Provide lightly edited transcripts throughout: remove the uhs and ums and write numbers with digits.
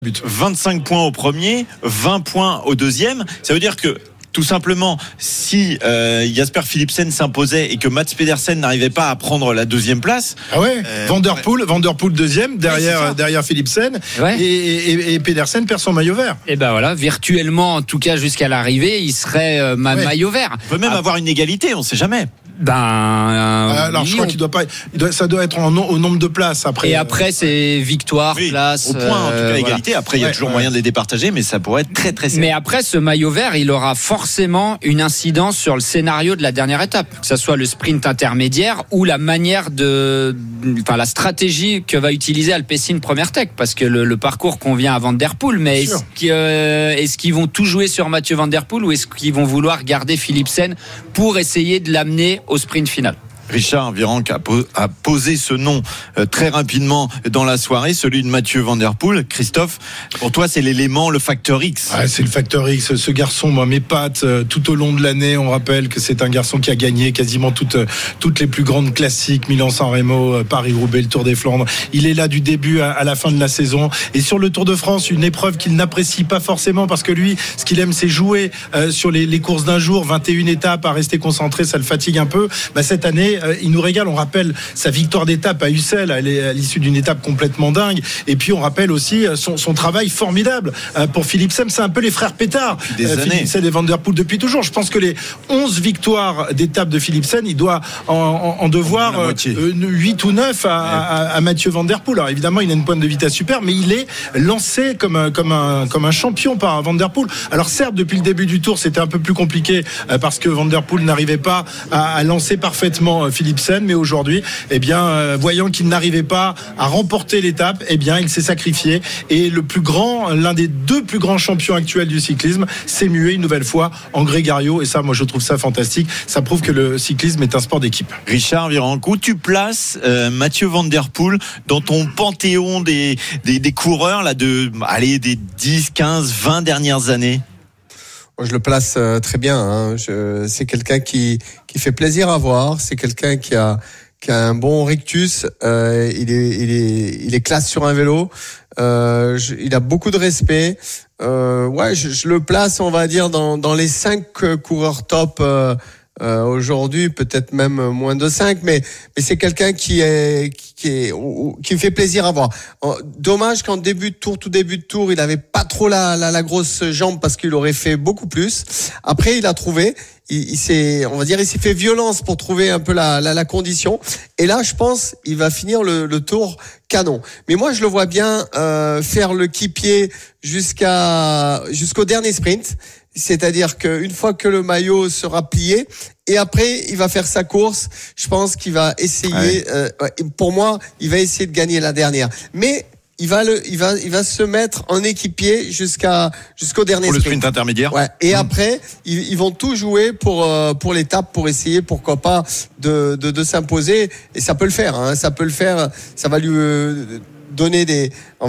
25 points au premier, 20 points au deuxième. Ça veut dire que tout simplement, si Jasper Philipsen s'imposait et que Mats Pedersen n'arrivait pas à prendre la deuxième place, Van Der Poel deuxième derrière Philipsen, et Pedersen perd son maillot vert. Et ben voilà, virtuellement en tout cas jusqu'à l'arrivée, il serait maillot vert. On peut même avoir une égalité, on ne sait jamais. Alors je crois qu'il ça doit être au nombre de places après. Et après c'est victoire, place. Au point, en tout cas égalité. Après il y a toujours moyen de les départager, mais ça pourrait être très très serré. Mais après ce maillot vert, il aura forcément une incidence sur le scénario de la dernière étape, que ce soit le sprint intermédiaire ou la manière la stratégie que va utiliser Alpecin Première Tech, parce que le parcours convient à Van Der Poel. Mais est-ce qu'ils vont tout jouer sur Mathieu Van Der Poel ou est-ce qu'ils vont vouloir garder Philipsen pour essayer de l'amener au sprint final? Richard Virenque a posé ce nom très rapidement dans la soirée, celui de Mathieu Van Der Poel. Christophe, pour toi, c'est l'élément, le facteur X. C'est le facteur X. Ce garçon, moi, m'épate tout au long de l'année. On rappelle que c'est un garçon qui a gagné quasiment toutes les plus grandes classiques, Milan-San Remo, Paris-Roubaix, le Tour des Flandres. Il est là du début à la fin de la saison. Et sur le Tour de France, une épreuve qu'il n'apprécie pas forcément parce que lui, ce qu'il aime, c'est jouer sur les courses d'un jour, 21 étapes, à rester concentré, ça le fatigue un peu. Cette année, il nous régale. On rappelle sa victoire d'étape à Ussel à l'issue d'une étape complètement dingue. Et puis on rappelle aussi son travail formidable pour Philipsen. C'est un peu les frères Pétard, Philipsen et Van Der Poel depuis toujours. Je pense que les 11 victoires d'étape de Philipsen, il doit en devoir 8 ou 9 à Mathieu Van Der Poel. Alors évidemment, il a une pointe de vitesse super, mais il est lancé comme un champion par Van Der Poel. Alors certes, depuis le début du Tour, c'était un peu plus compliqué parce que Van Der Poel n'arrivait pas à lancer parfaitement Philipsen, mais aujourd'hui, voyant qu'il n'arrivait pas à remporter l'étape, il s'est sacrifié et l'un des deux plus grands champions actuels du cyclisme s'est mué une nouvelle fois en Grégario, et ça, moi, je trouve ça fantastique. Ça prouve que le cyclisme est un sport d'équipe. Richard Virenque, où tu places Mathieu Van Der Poel dans ton panthéon des coureurs là des 10, 15, 20 dernières années? Je le place très bien. C'est quelqu'un qui fait plaisir à voir. C'est quelqu'un qui a un bon rictus. Il est classe sur un vélo. Il a beaucoup de respect. Je le place, on va dire, dans les 5 coureurs top. Aujourd'hui, peut-être même moins de 5, mais c'est quelqu'un qui fait plaisir à voir. Dommage qu'en tout début de tour, il avait pas trop la grosse jambe parce qu'il aurait fait beaucoup plus. Après, il a trouvé, il s'est fait violence pour trouver un peu la condition. Et là, je pense, il va finir le tour canon. Mais moi, je le vois bien faire le kipier jusqu'au dernier sprint. C'est-à-dire qu'une fois que le maillot sera plié, et après il va faire sa course, je pense qu'il va essayer. Pour moi, il va essayer de gagner la dernière. Mais il va se mettre en équipier jusqu'au dernier pour le sprint intermédiaire. Et après, ils vont tout jouer pour l'étape, pour essayer, pourquoi pas, de s'imposer. Et ça peut le faire. Ça peut le faire. Ça va lui donner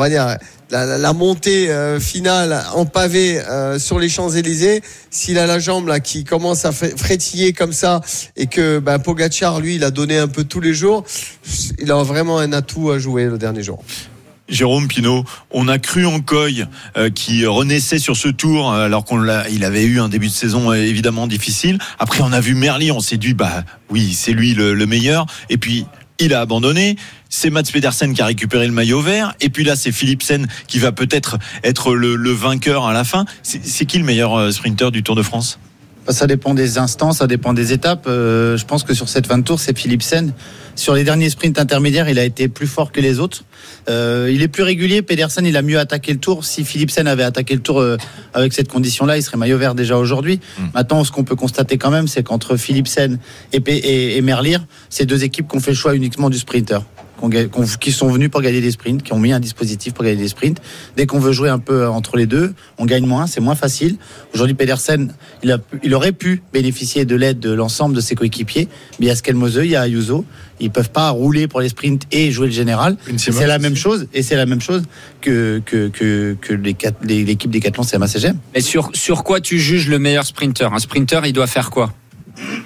la montée finale en pavé sur les Champs-Élysées. S'il a la jambe là qui commence à frétiller comme ça et que Pogačar, lui, il a donné un peu tous les jours, il a vraiment un atout à jouer le dernier jour. Jérôme Pinault, on a cru en Coy qui renaissait sur ce tour alors il avait eu un début de saison évidemment difficile. Après on a vu Merlier, on s'est dit oui, c'est lui le meilleur, et puis il a abandonné. C'est Mats Pedersen qui a récupéré le maillot vert, et puis là c'est Philipsen qui va peut-être être le vainqueur à la fin. C'est qui le meilleur sprinter du Tour de France? Ça dépend des instants, ça dépend des étapes. Je pense que sur cette fin de tour, c'est Philipsen. Sur les derniers sprints intermédiaires, il a été plus fort que les autres. Il est plus régulier. Pedersen, il a mieux attaqué le tour. Si Philipsen avait attaqué le tour avec cette condition-là, il serait maillot vert déjà aujourd'hui. Maintenant, ce qu'on peut constater quand même, c'est qu'entre Philipsen et Merlier, c'est deux équipes qui ont fait le choix uniquement du sprinter, qui sont venus pour gagner des sprints, qui ont mis un dispositif pour gagner des sprints. Dès qu'on veut jouer un peu entre les deux, on gagne moins, c'est moins facile. Aujourd'hui, Pedersen, il aurait pu bénéficier de l'aide de l'ensemble de ses coéquipiers, mais il y a Skelmose, il y a Ayuso, ils peuvent pas rouler pour les sprints et jouer le général. C'est la même chose, et c'est la même chose que l'équipe Decathlon CMA-CGM. Mais sur quoi tu juges le meilleur sprinter? Un sprinter, il doit faire quoi?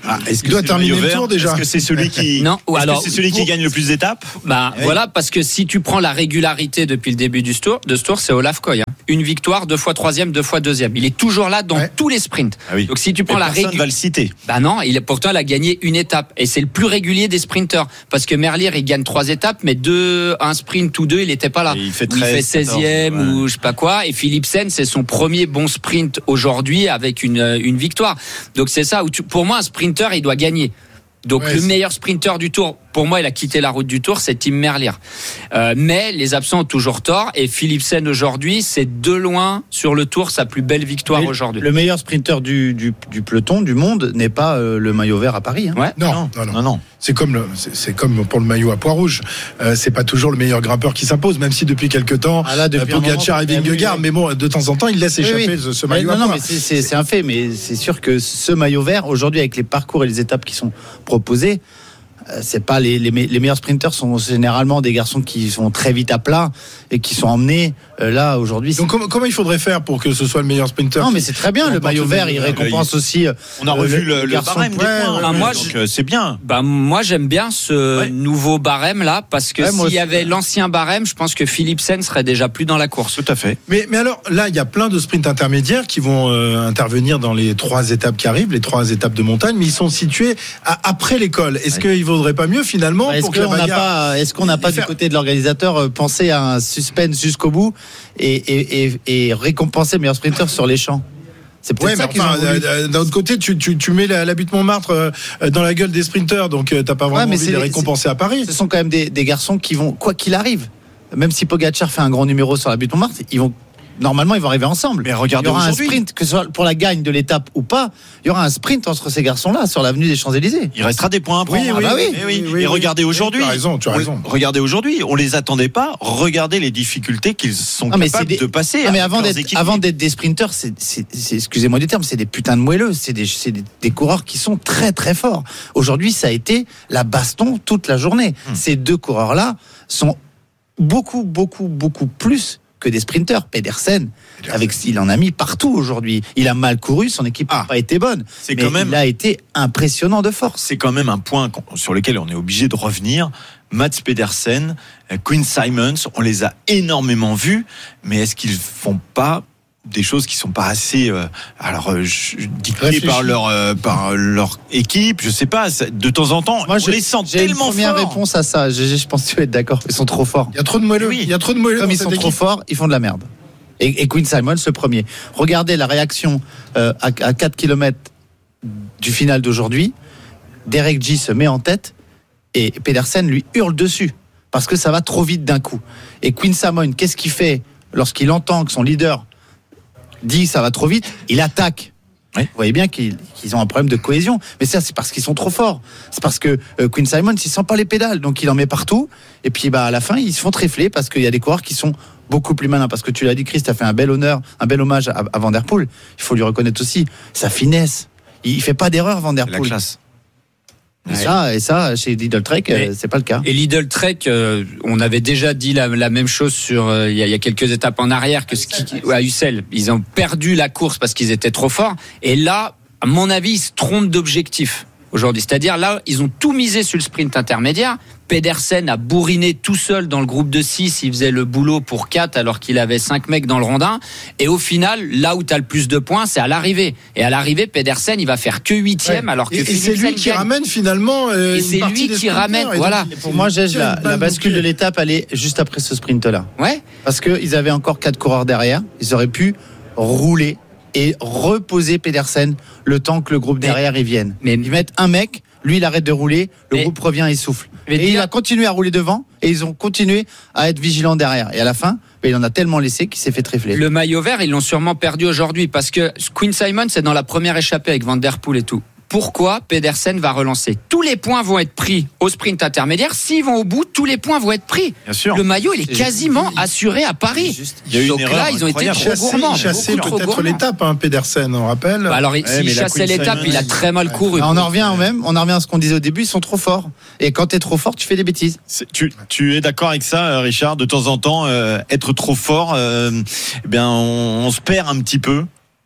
Est-ce que Il doit c'est terminer maillot le vert tour déjà. Est-ce que c'est celui qui Non, ou est-ce alors, que c'est celui qui gagne le plus d'étapes? Voilà, parce que si tu prends la régularité depuis le début de ce tour, c'est Olaf Koy. Une victoire, 2 fois troisième, 2 fois deuxième. Il est toujours là dans tous les sprints. Ah oui. Donc si tu prends Mais la personne va le citer. bah non, pourtant il a gagné une étape et c'est le plus régulier des sprinteurs parce que Merlier il gagne 3 étapes mais un sprint ou 2 il était pas là. Et il fait 16e 14, ou je sais pas quoi et Philipsen c'est son premier bon sprint aujourd'hui avec une victoire. Donc c'est ça où pour moi un sprinter il doit gagner. Donc le meilleur sprinter du Tour, pour moi, il a quitté la route du Tour, c'est Tim Merlier. Mais les absents ont toujours tort. Et Philipsen aujourd'hui, c'est de loin sur le Tour sa plus belle victoire aujourd'hui. Le meilleur sprinter du peloton du monde n'est pas le maillot vert à Paris. Ouais. Non. C'est comme pour le maillot à pois rouge. C'est pas toujours le meilleur grimpeur qui s'impose, même si depuis quelques temps, Pogacar et Vingegaard, mais bon, de temps en temps, il laisse échapper ce maillot à pois. Non, mais c'est un fait. Mais c'est sûr que ce maillot vert aujourd'hui, avec les parcours et les étapes qui sont proposées, c'est pas les meilleurs sprinters sont généralement des garçons qui sont très vite à plat et qui sont emmenés là aujourd'hui. Donc comment il faudrait faire pour que ce soit le meilleur sprinter? Non mais c'est très bien, le maillot vert il récompense aussi. On a revu le barème des points. Moi, c'est bien. Moi j'aime bien ce nouveau barème là parce que s'il y avait l'ancien barème, je pense que Philipsen serait déjà plus dans la course. Tout à fait. Mais alors là, il y a plein de sprints intermédiaires qui vont intervenir dans les 3 étapes qui arrivent, les 3 étapes de montagne, mais ils sont situés après l'école. Est-ce qu'il vaudrait pas mieux finalement est-ce qu'on n'a pas du côté de l'organisateur pensé à un suspense jusqu'au bout et récompenser le meilleur sprinter sur les champs? C'est peut-être ça qu'ils ont voulu. D'un autre côté, tu mets la butte Montmartre dans la gueule des sprinters, donc t'as pas vraiment envie de les récompenser à Paris. Ce sont quand même des garçons qui vont, quoi qu'il arrive, même si Pogacar fait un grand numéro sur la butte Montmartre, normalement, ils vont arriver ensemble. Mais regardez, il y aura aujourd'hui un sprint, que ce soit pour la gagne de l'étape ou pas, il y aura un sprint entre ces garçons-là sur l'avenue des Champs-Élysées. Il restera des points à prendre. Oui. Et regardez aujourd'hui. Tu as raison. Regardez aujourd'hui, on les attendait pas. Regardez les difficultés qu'ils sont capables de passer. Mais avant d'être des sprinters, excusez-moi du terme, c'est des putains de moelleux. C'est des coureurs qui sont très très forts. Aujourd'hui, ça a été la baston toute la journée. Ces 2 coureurs-là sont beaucoup plus que des sprinters. Pedersen, il en a mis partout aujourd'hui. Il a mal couru, son équipe n'a pas été bonne. Il a été impressionnant de force. C'est quand même un point sur lequel on est obligé de revenir. Mats Pedersen, Quinn Simmons, on les a énormément vus, mais est-ce qu'ils font pas des choses qui sont pas assez dictées par leur équipe, je sais pas, de temps en temps on les sent tellement forts. J'ai une première réponse à ça, je pense que tu vas être d'accord, ils sont trop forts. Il y a trop de moelleux. Comme ils sont trop forts, ils font de la merde. Et Quinn Simmons le premier. Regardez la réaction à 4 km du final d'aujourd'hui. Derek J se met en tête et Pedersen lui hurle dessus parce que ça va trop vite d'un coup. Et Quinn Simmons, qu'est-ce qu'il fait lorsqu'il entend que son leader dit ça va trop vite, il attaque. Vous voyez bien qu'ils ont un problème de cohésion. Mais ça, c'est parce qu'ils sont trop forts. C'est parce que Quinn Simmons, il sent pas les pédales, donc il en met partout. Et puis à la fin, ils se font tréfler parce qu'il y a des coureurs qui sont beaucoup plus malins. Parce que tu l'as dit, Chris, t'as fait un bel hommage à Van Der Poel. Il faut lui reconnaître aussi sa finesse. Il fait pas d'erreur, Van Der Poel. La classe. Et ça, chez Lidl Trek, c'est pas le cas. Et Lidl Trek, on avait déjà dit la même chose sur il y a quelques étapes en arrière que à Ussel, ils ont perdu la course parce qu'ils étaient trop forts. Et là, à mon avis, ils se trompent d'objectif aujourd'hui. C'est-à-dire là, ils ont tout misé sur le sprint intermédiaire. Pedersen a bourriné tout seul dans le groupe de 6, il faisait le boulot pour 4 alors qu'il avait 5 mecs dans le rondin. Et au final, là où tu as le plus de points, c'est à l'arrivée. Et à l'arrivée, Pedersen, il va faire que 8e alors que c'est lui qui ramène finalement et c'est lui qui ramène, voilà. Donc, pour moi, la bascule de l'étape, elle est juste après ce sprint-là. Ouais. Parce qu'ils avaient encore 4 coureurs derrière, ils auraient pu rouler et reposer Pedersen le temps que le groupe derrière y vienne. Ils mettent un mec, lui il arrête de rouler, le groupe revient, il souffle. Et il a continué à rouler devant et ils ont continué à être vigilants derrière. Et à la fin, il en a tellement laissé qu'il s'est fait tréfler. Le maillot vert, ils l'ont sûrement perdu aujourd'hui parce que Quinn Simmons, c'est dans la première échappée avec Van Der Poel et tout. Pourquoi Pedersen va relancer? Tous les points vont être pris au sprint intermédiaire. S'ils vont au bout, tous les points vont être pris. Bien sûr. Le maillot, il est quasiment assuré à Paris. Il y a eu donc une là, erreur ils ont été trop chassé, gourmands. Il chassait peut-être l'étape, Pedersen, on rappelle. Alors, s'il chassait l'étape, il a très mal couru. On en revient à ce qu'on disait au début, ils sont trop forts. Et quand t'es trop fort, tu fais des bêtises. Tu es d'accord avec ça, Richard? De temps en temps, être trop fort, on se perd un petit peu.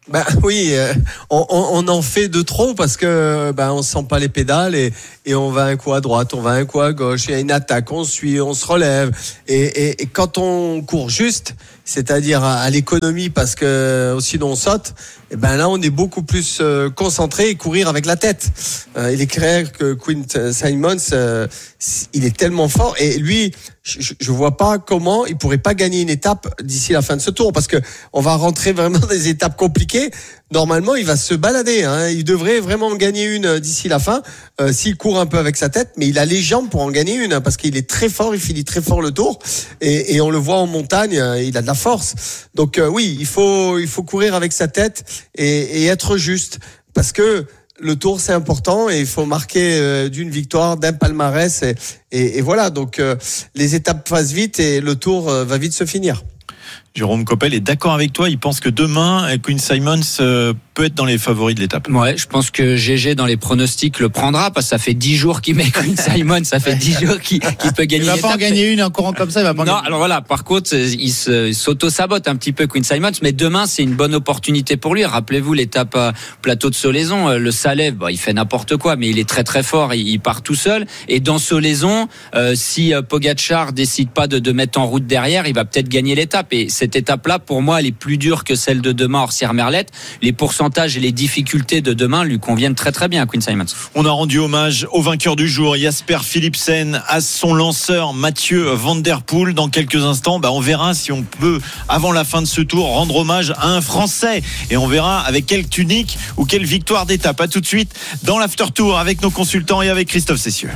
Ben oui, on en fait de trop parce que on sent pas les pédales et on va un coup à droite, on va un coup à gauche, il y a une attaque, on suit, on se relève et quand on court juste, c'est-à-dire à l'économie parce que sinon on saute, et là on est beaucoup plus concentré et courir avec la tête. Il est clair que Quinn Simmons, il est tellement fort et lui, je vois pas comment il pourrait pas gagner une étape d'ici la fin de ce tour parce que on va rentrer vraiment dans des étapes compliquées. Normalement, il va se balader. Il devrait vraiment gagner une d'ici la fin s'il court un peu avec sa tête, mais il a les jambes pour en gagner une parce qu'il est très fort, il finit très fort le tour et on le voit en montagne, il a de la force. Donc oui, il faut courir avec sa tête et être juste parce que le tour c'est important et il faut marquer d'une victoire, d'un palmarès et voilà. Donc les étapes passent vite et le tour va vite se finir. Jérôme Coppel est d'accord avec toi. Il pense que demain, Quinn Simmons peut être dans les favoris de l'étape. Ouais, je pense que GG dans les pronostics le prendra parce que ça fait 10 jours qu'il met Quinn Simmons. Ça fait 10 jours qu'il peut gagner. Il va pas en gagner une en courant comme ça. Il va pas. Non, alors voilà. Par contre, il s'auto-sabote un petit peu Quinn Simmons, mais demain c'est une bonne opportunité pour lui. Rappelez-vous l'étape plateau de Solaison, le Salève, il fait n'importe quoi, mais il est très très fort. Il part tout seul. Et dans Solaison, si Pogačar décide pas de mettre en route derrière, il va peut-être gagner l'étape. Et cette étape-là, pour moi, elle est plus dure que celle de demain Orsières-Merlette. Les pourcentages et les difficultés de demain lui conviennent très très bien à Quinn Simmons. On a rendu hommage au vainqueur du jour, Jasper Philipsen, à son lanceur Mathieu Van Der Poel. Dans quelques instants, on verra si on peut, avant la fin de ce tour, rendre hommage à un Français. Et on verra avec quelle tunique ou quelle victoire d'étape. À tout de suite dans l'After Tour avec nos consultants et avec Christophe Cessieux.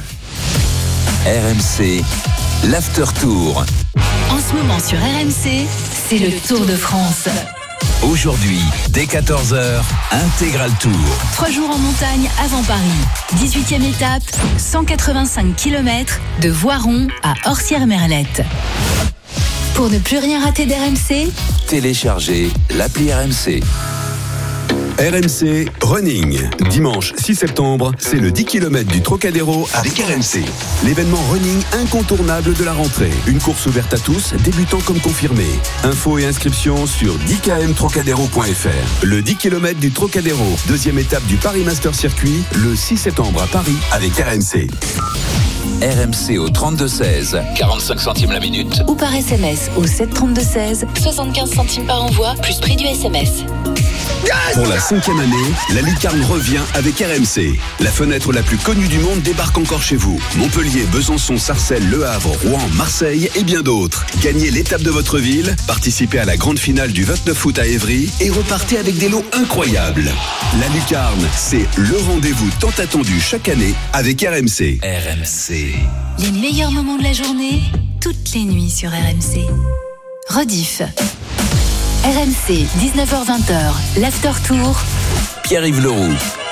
RMC, l'After Tour. En ce moment sur RMC, c'est le Tour de France. Aujourd'hui, dès 14h, Intégral Tour. 3 jours en montagne avant Paris. 18e étape, 185 km de Voiron à Orsières-Merlette. Pour ne plus rien rater d'RMC, Téléchargez l'appli RMC. RMC Running. Dimanche 6 septembre, c'est le 10 km du Trocadéro avec RMC. L'événement running incontournable de la rentrée. Une course ouverte à tous, débutants comme confirmés. Infos et inscriptions sur 10kmtrocadéro.fr. Le 10 km du Trocadéro, deuxième étape du Paris Master Circuit, le 6 septembre à Paris avec RMC. RMC au 32-16, 45 centimes la minute. ou par SMS au 732-16, 75 centimes par envoi, plus prix du SMS. Pour la 5e année, la Lucarne revient avec RMC. La fenêtre la plus connue du monde débarque encore chez vous. Montpellier, Besançon, Sarcelles, Le Havre, Rouen, Marseille et bien d'autres. Gagnez l'étape de votre ville, participez à la grande finale du 29 août à Évry et repartez avec des lots incroyables. La Lucarne, c'est le rendez-vous tant attendu chaque année avec RMC. RMC. Les meilleurs moments de la journée, toutes les nuits sur RMC. Rediff. RMC, 19h-20h, l'After Tour. Pierre-Yves Leroux.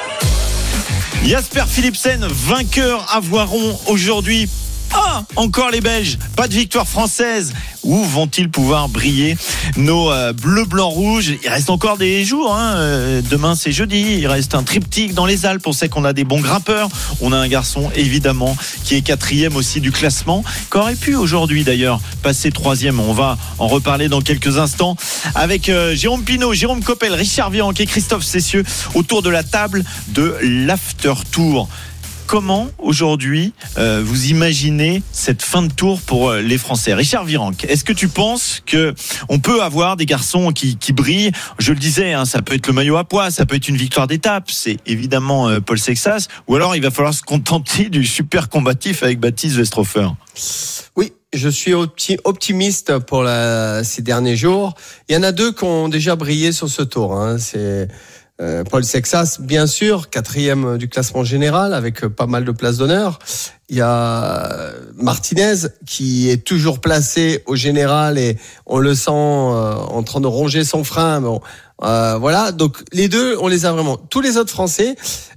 Jasper Philipsen, vainqueur à Voiron aujourd'hui. Encore les Belges, pas de victoire française. Où vont-ils pouvoir briller nos bleus, blancs, rouges? Il reste encore des jours, demain c'est jeudi, il reste un triptyque dans les Alpes. On sait qu'on a des bons grimpeurs. On a un garçon évidemment qui est 4e aussi du classement, qui aurait pu aujourd'hui d'ailleurs passer 3e. On va en reparler dans quelques instants avec Jérôme Pinault, Jérôme Coppel, Richard Virenque et Christophe Cessieux autour de la table de l'After Tour. Comment aujourd'hui vous imaginez cette fin de tour pour les Français? Richard Virenque, est-ce que tu penses que on peut avoir des garçons qui brillent? Je le disais, ça peut être le maillot à pois, ça peut être une victoire d'étape, c'est évidemment Paul Sexas, ou alors il va falloir se contenter du super combatif avec Baptiste Westhofer. Oui, je suis optimiste pour ces derniers jours. Il y en a 2 qui ont déjà brillé sur ce tour. C'est Paul Sexas, bien sûr, 4e du classement général avec pas mal de places d'honneur. Il y a Martinez qui est toujours placé au général et on le sent en train de ronger son frein. Bon, voilà, donc les 2, on les a vraiment. Tous les autres Français,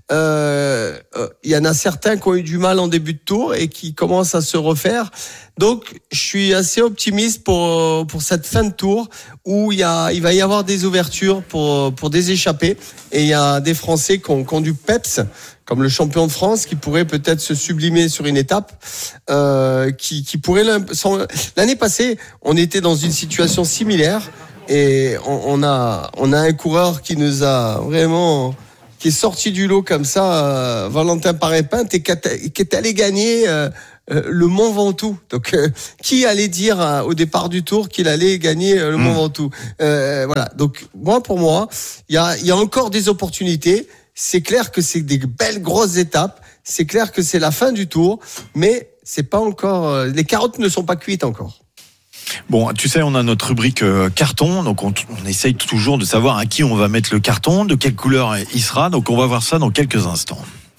il y en a certains qui ont eu du mal en début de tour et qui commencent à se refaire. Donc, je suis assez optimiste pour cette fin de tour où il va y avoir des ouvertures pour des échappées et il y a des Français qui ont du peps, comme le champion de France, qui pourrait peut-être se sublimer sur une étape, qui pourrait l'année passée, on était dans une situation similaire. Et on a un coureur qui nous a vraiment, qui est sorti du lot comme ça, Valentin Paré-Pinte, et qui est allé gagner le Mont Ventoux. Donc, qui allait dire au départ du Tour qu'il allait gagner le Mont Ventoux? Voilà. Donc, pour moi, il y a encore des opportunités. C'est clair que c'est des belles grosses étapes. C'est clair que c'est la fin du Tour, mais c'est pas encore. Les carottes ne sont pas cuites encore. Bon, tu sais, on a notre rubrique carton, donc on essaye toujours de savoir à qui on va mettre le carton, de quelle couleur il sera, donc on va voir ça dans quelques instants.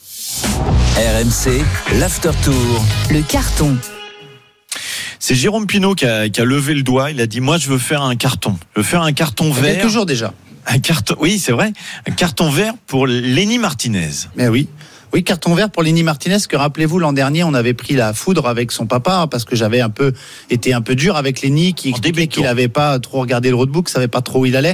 RMC, l'After Tour. Le carton. C'est Jérôme Pinault qui a levé le doigt, il a dit, moi je veux faire un carton. Je veux faire un carton vert. Quelques jours déjà. Un carton, oui, c'est vrai. Un carton vert pour Lenny Martinez. Mais oui. Oui, carton vert pour Lenny Martinez, que rappelez-vous, l'an dernier, on avait pris la foudre avec son papa, parce que j'avais été un peu dur avec Lenny, qui expliquait qu'il n'avait pas trop regardé le roadbook, savait pas trop où il allait.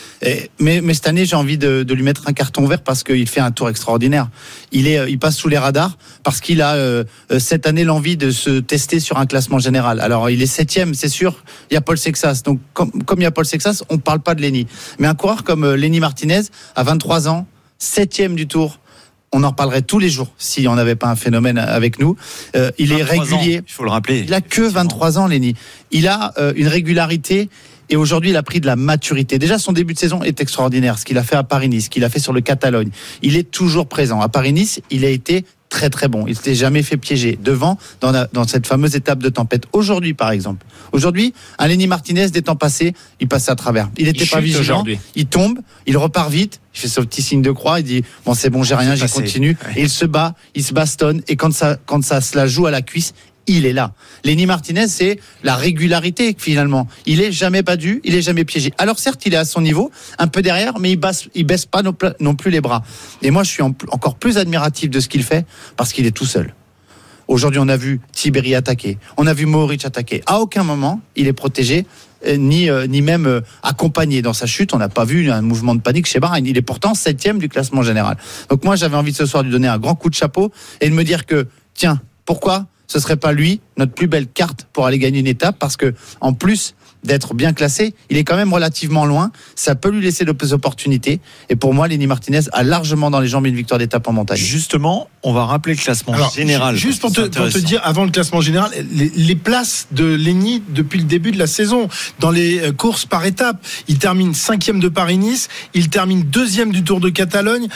Mais cette année, j'ai envie de lui mettre un carton vert parce qu'il fait un tour extraordinaire. Il passe sous les radars parce qu'il a cette année l'envie de se tester sur un classement général. Alors, il est 7e, c'est sûr. Il y a Paul Sexas. Donc, comme il y a Paul Sexas, on parle pas de Lenny. Mais un coureur comme Lenny Martinez, à 23 ans, 7e du tour, on en reparlerait tous les jours si on n'avait pas un phénomène avec nous. Il est régulier. Il faut le rappeler. Il a que 23 ans, Lenny. Il a une régularité. Et aujourd'hui, il a pris de la maturité. Déjà, son début de saison est extraordinaire. Ce qu'il a fait à Paris-Nice, ce qu'il a fait sur le Catalogne. Il est toujours présent. À Paris-Nice, il a été très très bon. Il s'était jamais fait piéger devant dans cette fameuse étape de tempête. Aujourd'hui, par exemple. Aujourd'hui, un Lenny Martinez des temps passés, il passait à travers. Il n'était pas vigilant. Aujourd'hui. Il tombe, il repart vite. Il fait son petit signe de croix. Il dit bon, c'est bon, j'ai rien, j'y continue. Ouais. Et il se bat, il se bastonne. Et quand ça se la joue à la cuisse, il est là. Lenny Martinez, c'est la régularité finalement. Il est jamais battu, il est jamais piégé. Alors certes, il est à son niveau, un peu derrière, mais il baisse pas non plus les bras. Et moi, je suis encore plus admiratif de ce qu'il fait parce qu'il est tout seul. Aujourd'hui, on a vu Tiberi attaquer, on a vu Mohoric attaquer. À aucun moment, il est protégé, ni même accompagné dans sa chute. On n'a pas vu un mouvement de panique chez Bahreïn. Il est pourtant 7e du classement général. Donc moi, j'avais envie ce soir de lui donner un grand coup de chapeau et de me dire que, tiens, pourquoi ce serait pas lui, notre plus belle carte pour aller gagner une étape, parce que en plus d'être bien classé, il est quand même relativement loin, ça peut lui laisser d'autres opportunités, et pour moi, Lenny Martinez a largement dans les jambes une victoire d'étape en montagne. Justement, on va rappeler le classement général. Juste pour te dire, avant le classement général, les places de Lenny depuis le début de la saison, dans les courses par étapes, il termine 5e de Paris-Nice, il termine 2e du Tour de Catalogne,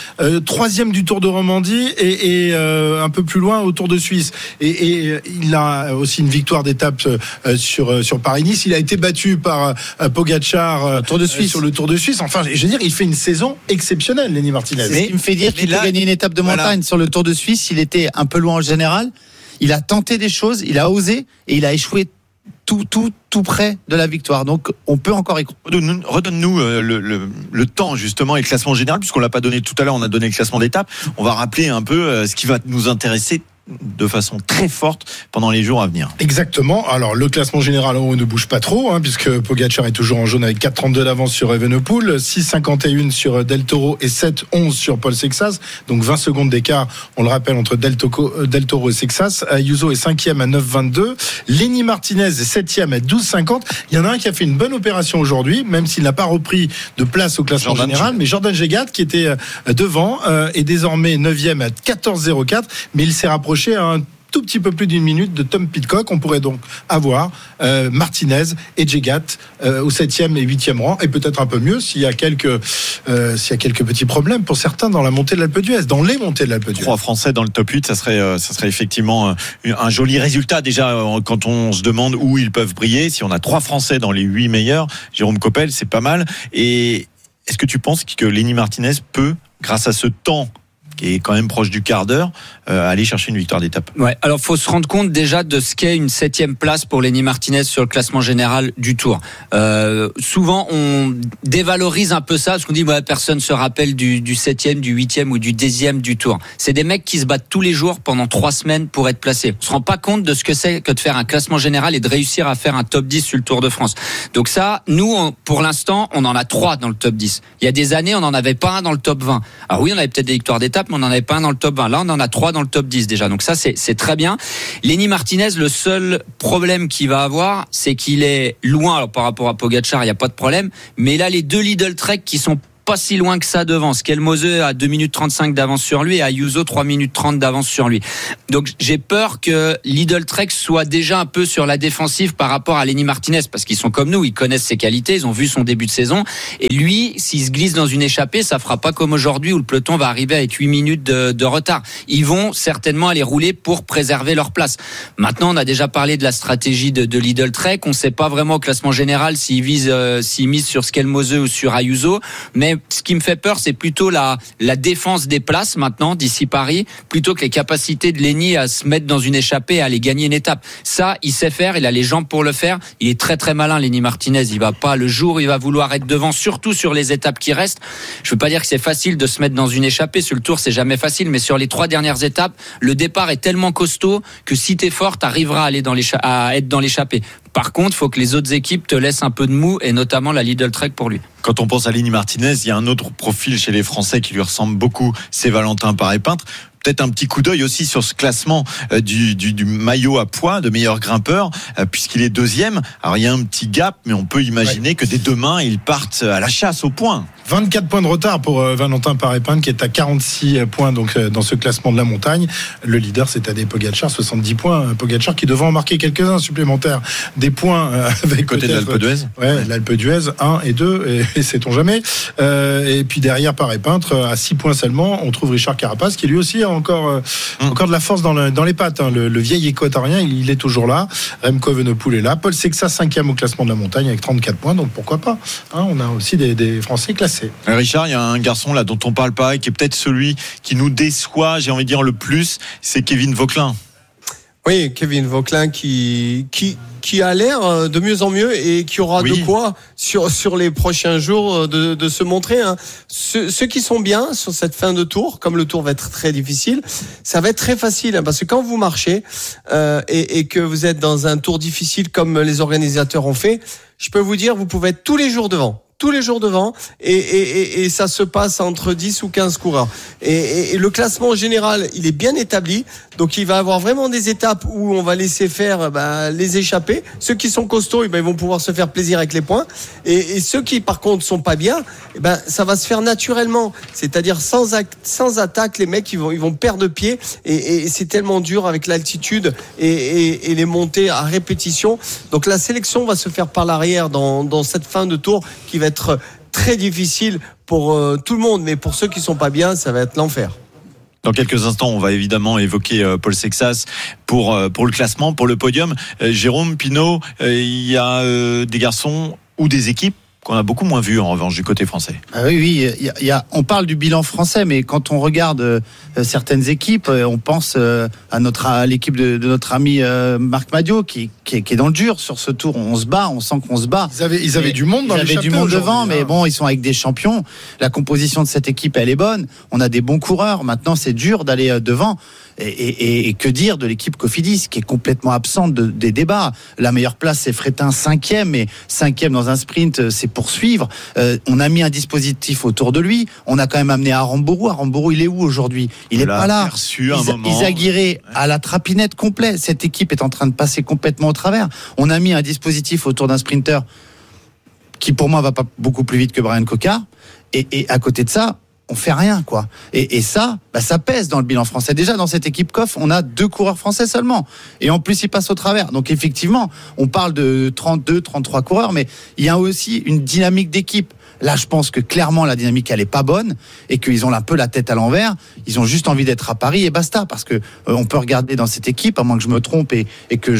3e du Tour de Romandie, et un peu plus loin au Tour de Suisse. Et il a aussi une victoire d'étape sur Paris-Nice. Il a été battu par Pogačar sur le Tour de Suisse. Enfin, je veux dire, il fait une saison exceptionnelle, Lenny Martinez. C'est ce qui me fait dire qu'il peut gagner une étape de montagne. Sur le Tour de Suisse, il était un peu loin en général. Il a tenté des choses, il a osé et il a échoué tout près de la victoire. Donc, on peut encore y croire. Redonne-nous le temps, justement, et le classement général, puisqu'on l'a pas donné tout à l'heure, on a donné le classement d'étape. On va rappeler un peu ce qui va nous intéresser de façon très forte pendant les jours à venir. Exactement. Alors le classement général on ne bouge pas trop puisque Pogačar est toujours en jaune avec 4,32 d'avance sur Evenepoel, 6,51 sur Del Toro et 7,11 sur Paul Sexas, donc 20 secondes d'écart, on le rappelle, entre Del Toro et Sexas. Ayuso est 5e à 9,22, Lenny Martinez est 7e à 12,50. Il y en a un qui a fait une bonne opération aujourd'hui, même s'il n'a pas repris de place au classement général, mais Jordan Gégat, qui était devant, est désormais 9e à 14,04, mais il s'est rapproché à un tout petit peu plus d'une minute de Tom Pidcock. On pourrait donc avoir Martinez et Gégat au 7e et 8e rang, et peut-être un peu mieux s'il y a quelques petits problèmes pour certains dans la montée de l'Alpe d'Huez, dans les montées de l'Alpe d'Huez. 3 Français dans le top 8, ça serait effectivement un joli résultat déjà quand on se demande où ils peuvent briller. Si on a 3 Français dans les 8 meilleurs, Jérôme Coppel, c'est pas mal. Et est-ce que tu penses que Lenny Martinez peut, grâce à ce temps qui est quand même proche du quart d'heure, aller chercher une victoire d'étape? Ouais, alors faut se rendre compte déjà de ce qu'est une 7e place pour Lenny Martinez sur le classement général du Tour. Souvent on dévalorise un peu ça parce qu'on dit personne se rappelle du 7e, du 8e ou du 10e du Tour. C'est des mecs qui se battent tous les jours pendant 3 semaines pour être placés. On se rend pas compte de ce que c'est que de faire un classement général et de réussir à faire un top 10 sur le Tour de France. Donc ça, nous pour l'instant, on en a 3 dans le top 10. Il y a des années, on n'en avait pas un dans le top 20. Alors oui, on avait peut-être des victoires d'étape, mais on n'en avait pas un dans le top 20. Là, on en a 3 dans le top 10 déjà. Donc ça, c'est très bien. Lenny Martinez, le seul problème qu'il va avoir, c'est qu'il est loin. Alors par rapport à Pogačar, il n'y a pas de problème. Mais là, les 2 Lidl Trek qui sont pas si loin que ça devant. Skelmose a 2 minutes 35 d'avance sur lui et Ayuso 3 minutes 30 d'avance sur lui. Donc j'ai peur que Lidl Trek soit déjà un peu sur la défensive par rapport à Lenny Martinez, parce qu'ils sont comme nous, ils connaissent ses qualités, ils ont vu son début de saison, et lui, s'il se glisse dans une échappée, ça fera pas comme aujourd'hui où le peloton va arriver avec 8 minutes de retard. Ils vont certainement aller rouler pour préserver leur place. Maintenant, on a déjà parlé de la stratégie de Lidl Trek, on sait pas vraiment au classement général s'ils misent sur Skelmose ou sur Ayuso, mais ce qui me fait peur, c'est plutôt la défense des places maintenant d'ici Paris, plutôt que les capacités de Lenny à se mettre dans une échappée et à aller gagner une étape. Ça, il sait faire, il a les jambes pour le faire. Il est très très malin, Lenny Martinez. Il va pas, le jour où il va vouloir être devant, surtout sur les étapes qui restent. Je veux pas dire que c'est facile de se mettre dans une échappée. Sur le Tour, c'est jamais facile, mais sur les 3 dernières étapes, le départ est tellement costaud que si t'es fort, t'arriveras à être dans l'échappée. Par contre, il faut que les autres équipes te laissent un peu de mou, et notamment la Lidl Trek pour lui. Quand on pense à Lenny Martinez, il y a un autre profil chez les Français qui lui ressemble beaucoup, c'est Valentin Paré-Peintre. Peut-être un petit coup d'œil aussi sur ce classement du maillot à poids de meilleur grimpeur, puisqu'il est 2e. Alors il y a un petit gap, mais on peut imaginer que dès demain, ils partent à la chasse au point. 24 points de retard pour Valentin Paré-Peintre, qui est à 46 points donc dans ce classement de la montagne. Le leader, c'est Tadej Pogačar, 70 points. Pogačar qui devrait en marquer quelques-uns supplémentaires. Des points avec côté de l'Alpe d'Huez. Ouais, l'Alpe d'Huez, 1 et 2, et sait-on jamais. Et puis derrière Paré-Peintre, à 6 points seulement, on trouve Richard Carapaz, qui lui aussi a encore de la force dans les pattes. Le vieil équatorien, il est toujours là. Remco Evenepoel est là. Paul Sexas, 5e au classement de la montagne avec 34 points. Donc pourquoi pas. On a aussi des Français classés. Richard, il y a un garçon là dont on parle pas et qui est peut-être celui qui nous déçoit, j'ai envie de dire le plus, c'est Kevin Vauquelin. Oui, Kevin Vauquelin qui a l'air de mieux en mieux et qui aura de quoi sur les prochains jours de se montrer. Ceux qui sont bien sur cette fin de tour, comme le tour va être très difficile, ça va être très facile, parce que quand vous marchez et que vous êtes dans un tour difficile comme les organisateurs ont fait, je peux vous dire, vous pouvez être tous les jours devant, et ça se passe entre 10 ou 15 coureurs. Et le classement général, il est bien établi, donc il va avoir vraiment des étapes où on va laisser faire les échappées. Ceux qui sont costauds, ils vont pouvoir se faire plaisir avec les points, et ceux qui par contre sont pas bien, ça va se faire naturellement, c'est-à-dire sans attaque. Les mecs ils vont perdre pied, et c'est tellement dur avec l'altitude et les montées à répétition. Donc la sélection va se faire par l'arrière dans cette fin de tour qui va être très difficile pour tout le monde, mais pour ceux qui sont pas bien, ça va être l'enfer. Dans quelques instants, on va évidemment évoquer Paul Sexas pour le classement, pour le podium. Jérôme Pinault, il y a des garçons ou des équipes qu'on a beaucoup moins vu en revanche du côté français. Oui, on parle du bilan français, mais quand on regarde certaines équipes, on pense à l'équipe de notre ami Marc Madiot qui est dans le dur sur ce tour. On sent qu'on se bat. Ils avaient du monde dans les chapeaux. Ils avaient du monde devant, mais bon, ils sont avec des champions. La composition de cette équipe, elle est bonne. On a des bons coureurs. Maintenant, c'est dur d'aller devant. Et que dire de l'équipe Cofidis qui est complètement absente des débats. La meilleure place, c'est Frétin, 5e, mais 5e dans un sprint, c'est poursuivre. On a mis un dispositif autour de lui. On a quand même amené Aramburu. Aramburu, il est où aujourd'hui? Il est pas là. Izagirre à la trapinette complet. Cette équipe est en train de passer complètement au travers. On a mis un dispositif autour d'un sprinter qui, pour moi, va pas beaucoup plus vite que Brian Cocard. Et à côté de ça, on fait rien, quoi. Et ça, ça pèse dans le bilan français. Déjà, dans cette équipe COF, on a 2 coureurs français seulement. Et en plus, ils passent au travers. Donc, effectivement, on parle de 32, 33 coureurs, mais il y a aussi une dynamique d'équipe. Là, je pense que clairement, la dynamique, elle est pas bonne et qu'ils ont un peu la tête à l'envers. Ils ont juste envie d'être à Paris et basta. Parce que on peut regarder dans cette équipe, à moins que je me trompe et que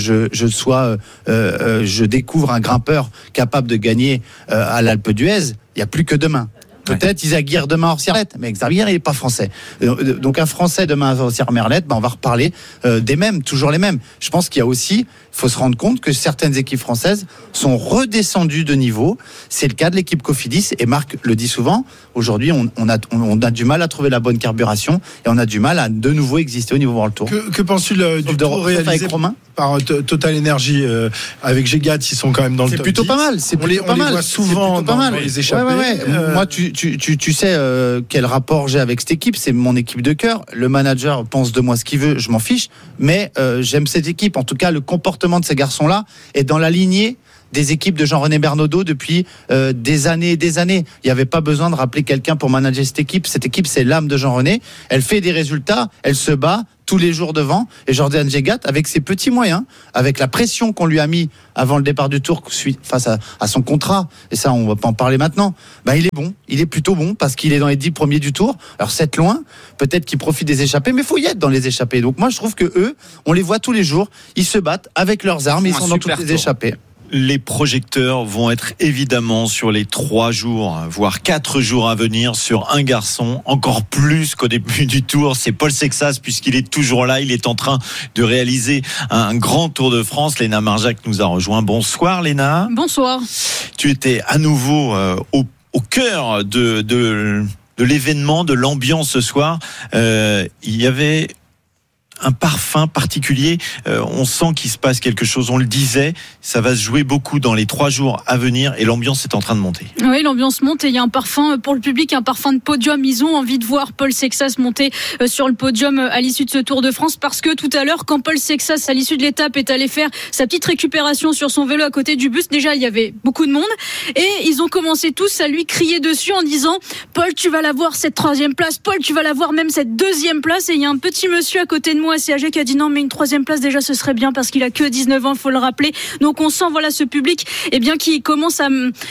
je découvre un grimpeur capable de gagner à l'Alpe d'Huez. Il n'y a plus que demain. Peut-être Izagirre demain à Orsières-Merlette, mais Izagirre il n'est pas français. Donc un Français demain à Orsières-Merlette, on va reparler des mêmes, toujours les mêmes. Je pense qu'il y a aussi, il faut se rendre compte que certaines équipes françaises sont redescendues de niveau. C'est le cas de l'équipe Cofidis, et Marc le dit souvent. Aujourd'hui, on a du mal à trouver la bonne carburation et on a du mal à de nouveau exister au niveau World Tour. Que penses-tu du tour réalisé? Avec Romain? par Total Energy avec Gégat, ils sont quand même dans le top 10. C'est plutôt pas mal. On les voit souvent dans les échappées. Ouais. Moi, tu sais quel rapport j'ai avec cette équipe. C'est mon équipe de cœur. Le manager pense de moi ce qu'il veut, je m'en fiche. Mais j'aime cette équipe. En tout cas, le comportement de ces garçons-là est dans la lignée des équipes de Jean-René Bernaudot depuis des années et des années. Il n'y avait pas besoin de rappeler quelqu'un pour manager cette équipe. Cette équipe, c'est l'âme de Jean-René. Elle fait des résultats, elle se bat tous les jours devant. Et Jordan Gégat, avec ses petits moyens, avec la pression qu'on lui a mis avant le départ du Tour face à son contrat, et ça, on va pas en parler maintenant, il est bon. Il est plutôt bon parce qu'il est dans les 10 premiers du Tour. Alors, 7 loin, peut-être qu'il profite des échappées, mais il faut y être dans les échappées. Donc, moi, je trouve que eux, on les voit tous les jours. Ils se battent avec leurs armes, ils sont dans toutes les échappées. Les projecteurs vont être évidemment sur les 3 jours, voire 4 jours à venir sur un garçon, encore plus qu'au début du Tour. C'est Paul Sexas, puisqu'il est toujours là. Il est en train de réaliser un grand Tour de France. Léna Marjac nous a rejoint. Bonsoir Léna. Bonsoir. Tu étais à nouveau au cœur de l'événement, de l'ambiance ce soir. Il y avait un parfum particulier, on sent qu'il se passe quelque chose, on le disait, ça va se jouer beaucoup dans les 3 jours à venir et l'ambiance est en train de monter. Oui, l'ambiance monte et il y a un parfum pour le public, un parfum de podium. Ils ont envie de voir Paul Sexas monter sur le podium à l'issue de ce Tour de France, parce que tout à l'heure, quand Paul Sexas, à l'issue de l'étape, est allé faire sa petite récupération sur son vélo à côté du bus, déjà il y avait beaucoup de monde et ils ont commencé tous à lui crier dessus en disant « Paul, tu vas l'avoir cette 3e place, Paul, tu vas l'avoir même cette 2e place » et il y a un petit monsieur à côté de moi assez âgé qui a dit non, mais une 3e place déjà ce serait bien parce qu'il a que 19 ans, il faut le rappeler. Donc on sent ce public qui commence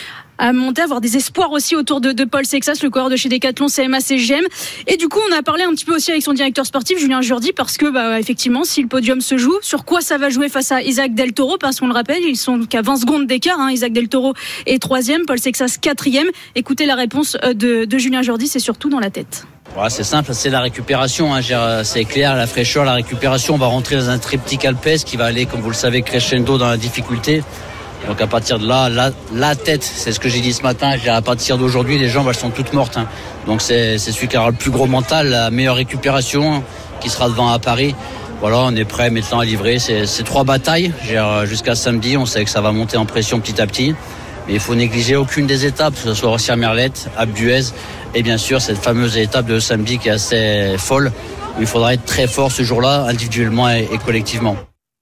à monter, à avoir des espoirs aussi autour de Paul Sexas, le coureur de chez Decathlon CMA CGM. Et du coup, on a parlé un petit peu aussi avec son directeur sportif, Julien Jourdi, parce que effectivement, si le podium se joue, sur quoi ça va jouer face à Isaac Del Toro, parce qu'on le rappelle, ils sont qu'à 20 secondes d'écart. Isaac Del Toro est 3e, Paul Sexas 4e. Écoutez la réponse de Julien Jourdi, c'est surtout dans la tête. Voilà, c'est simple, c'est la récupération, c'est clair, la fraîcheur, la récupération. On va rentrer dans un triptyque alpestre qui va aller, comme vous le savez, crescendo dans la difficulté. Donc à partir de là, la tête, c'est ce que j'ai dit ce matin, à partir d'aujourd'hui, les jambes, elles sont toutes mortes. Donc c'est celui qui aura le plus gros mental, la meilleure récupération, qui sera devant à Paris. Voilà, on est prêt maintenant à livrer. C'est 3 batailles, jusqu'à samedi, on sait que ça va monter en pression petit à petit. Mais il faut négliger aucune des étapes, que ce soit Orsières-Merlette, Alpe d'Huez, et bien sûr cette fameuse étape de samedi qui est assez folle, où il faudra être très fort ce jour-là, individuellement et collectivement.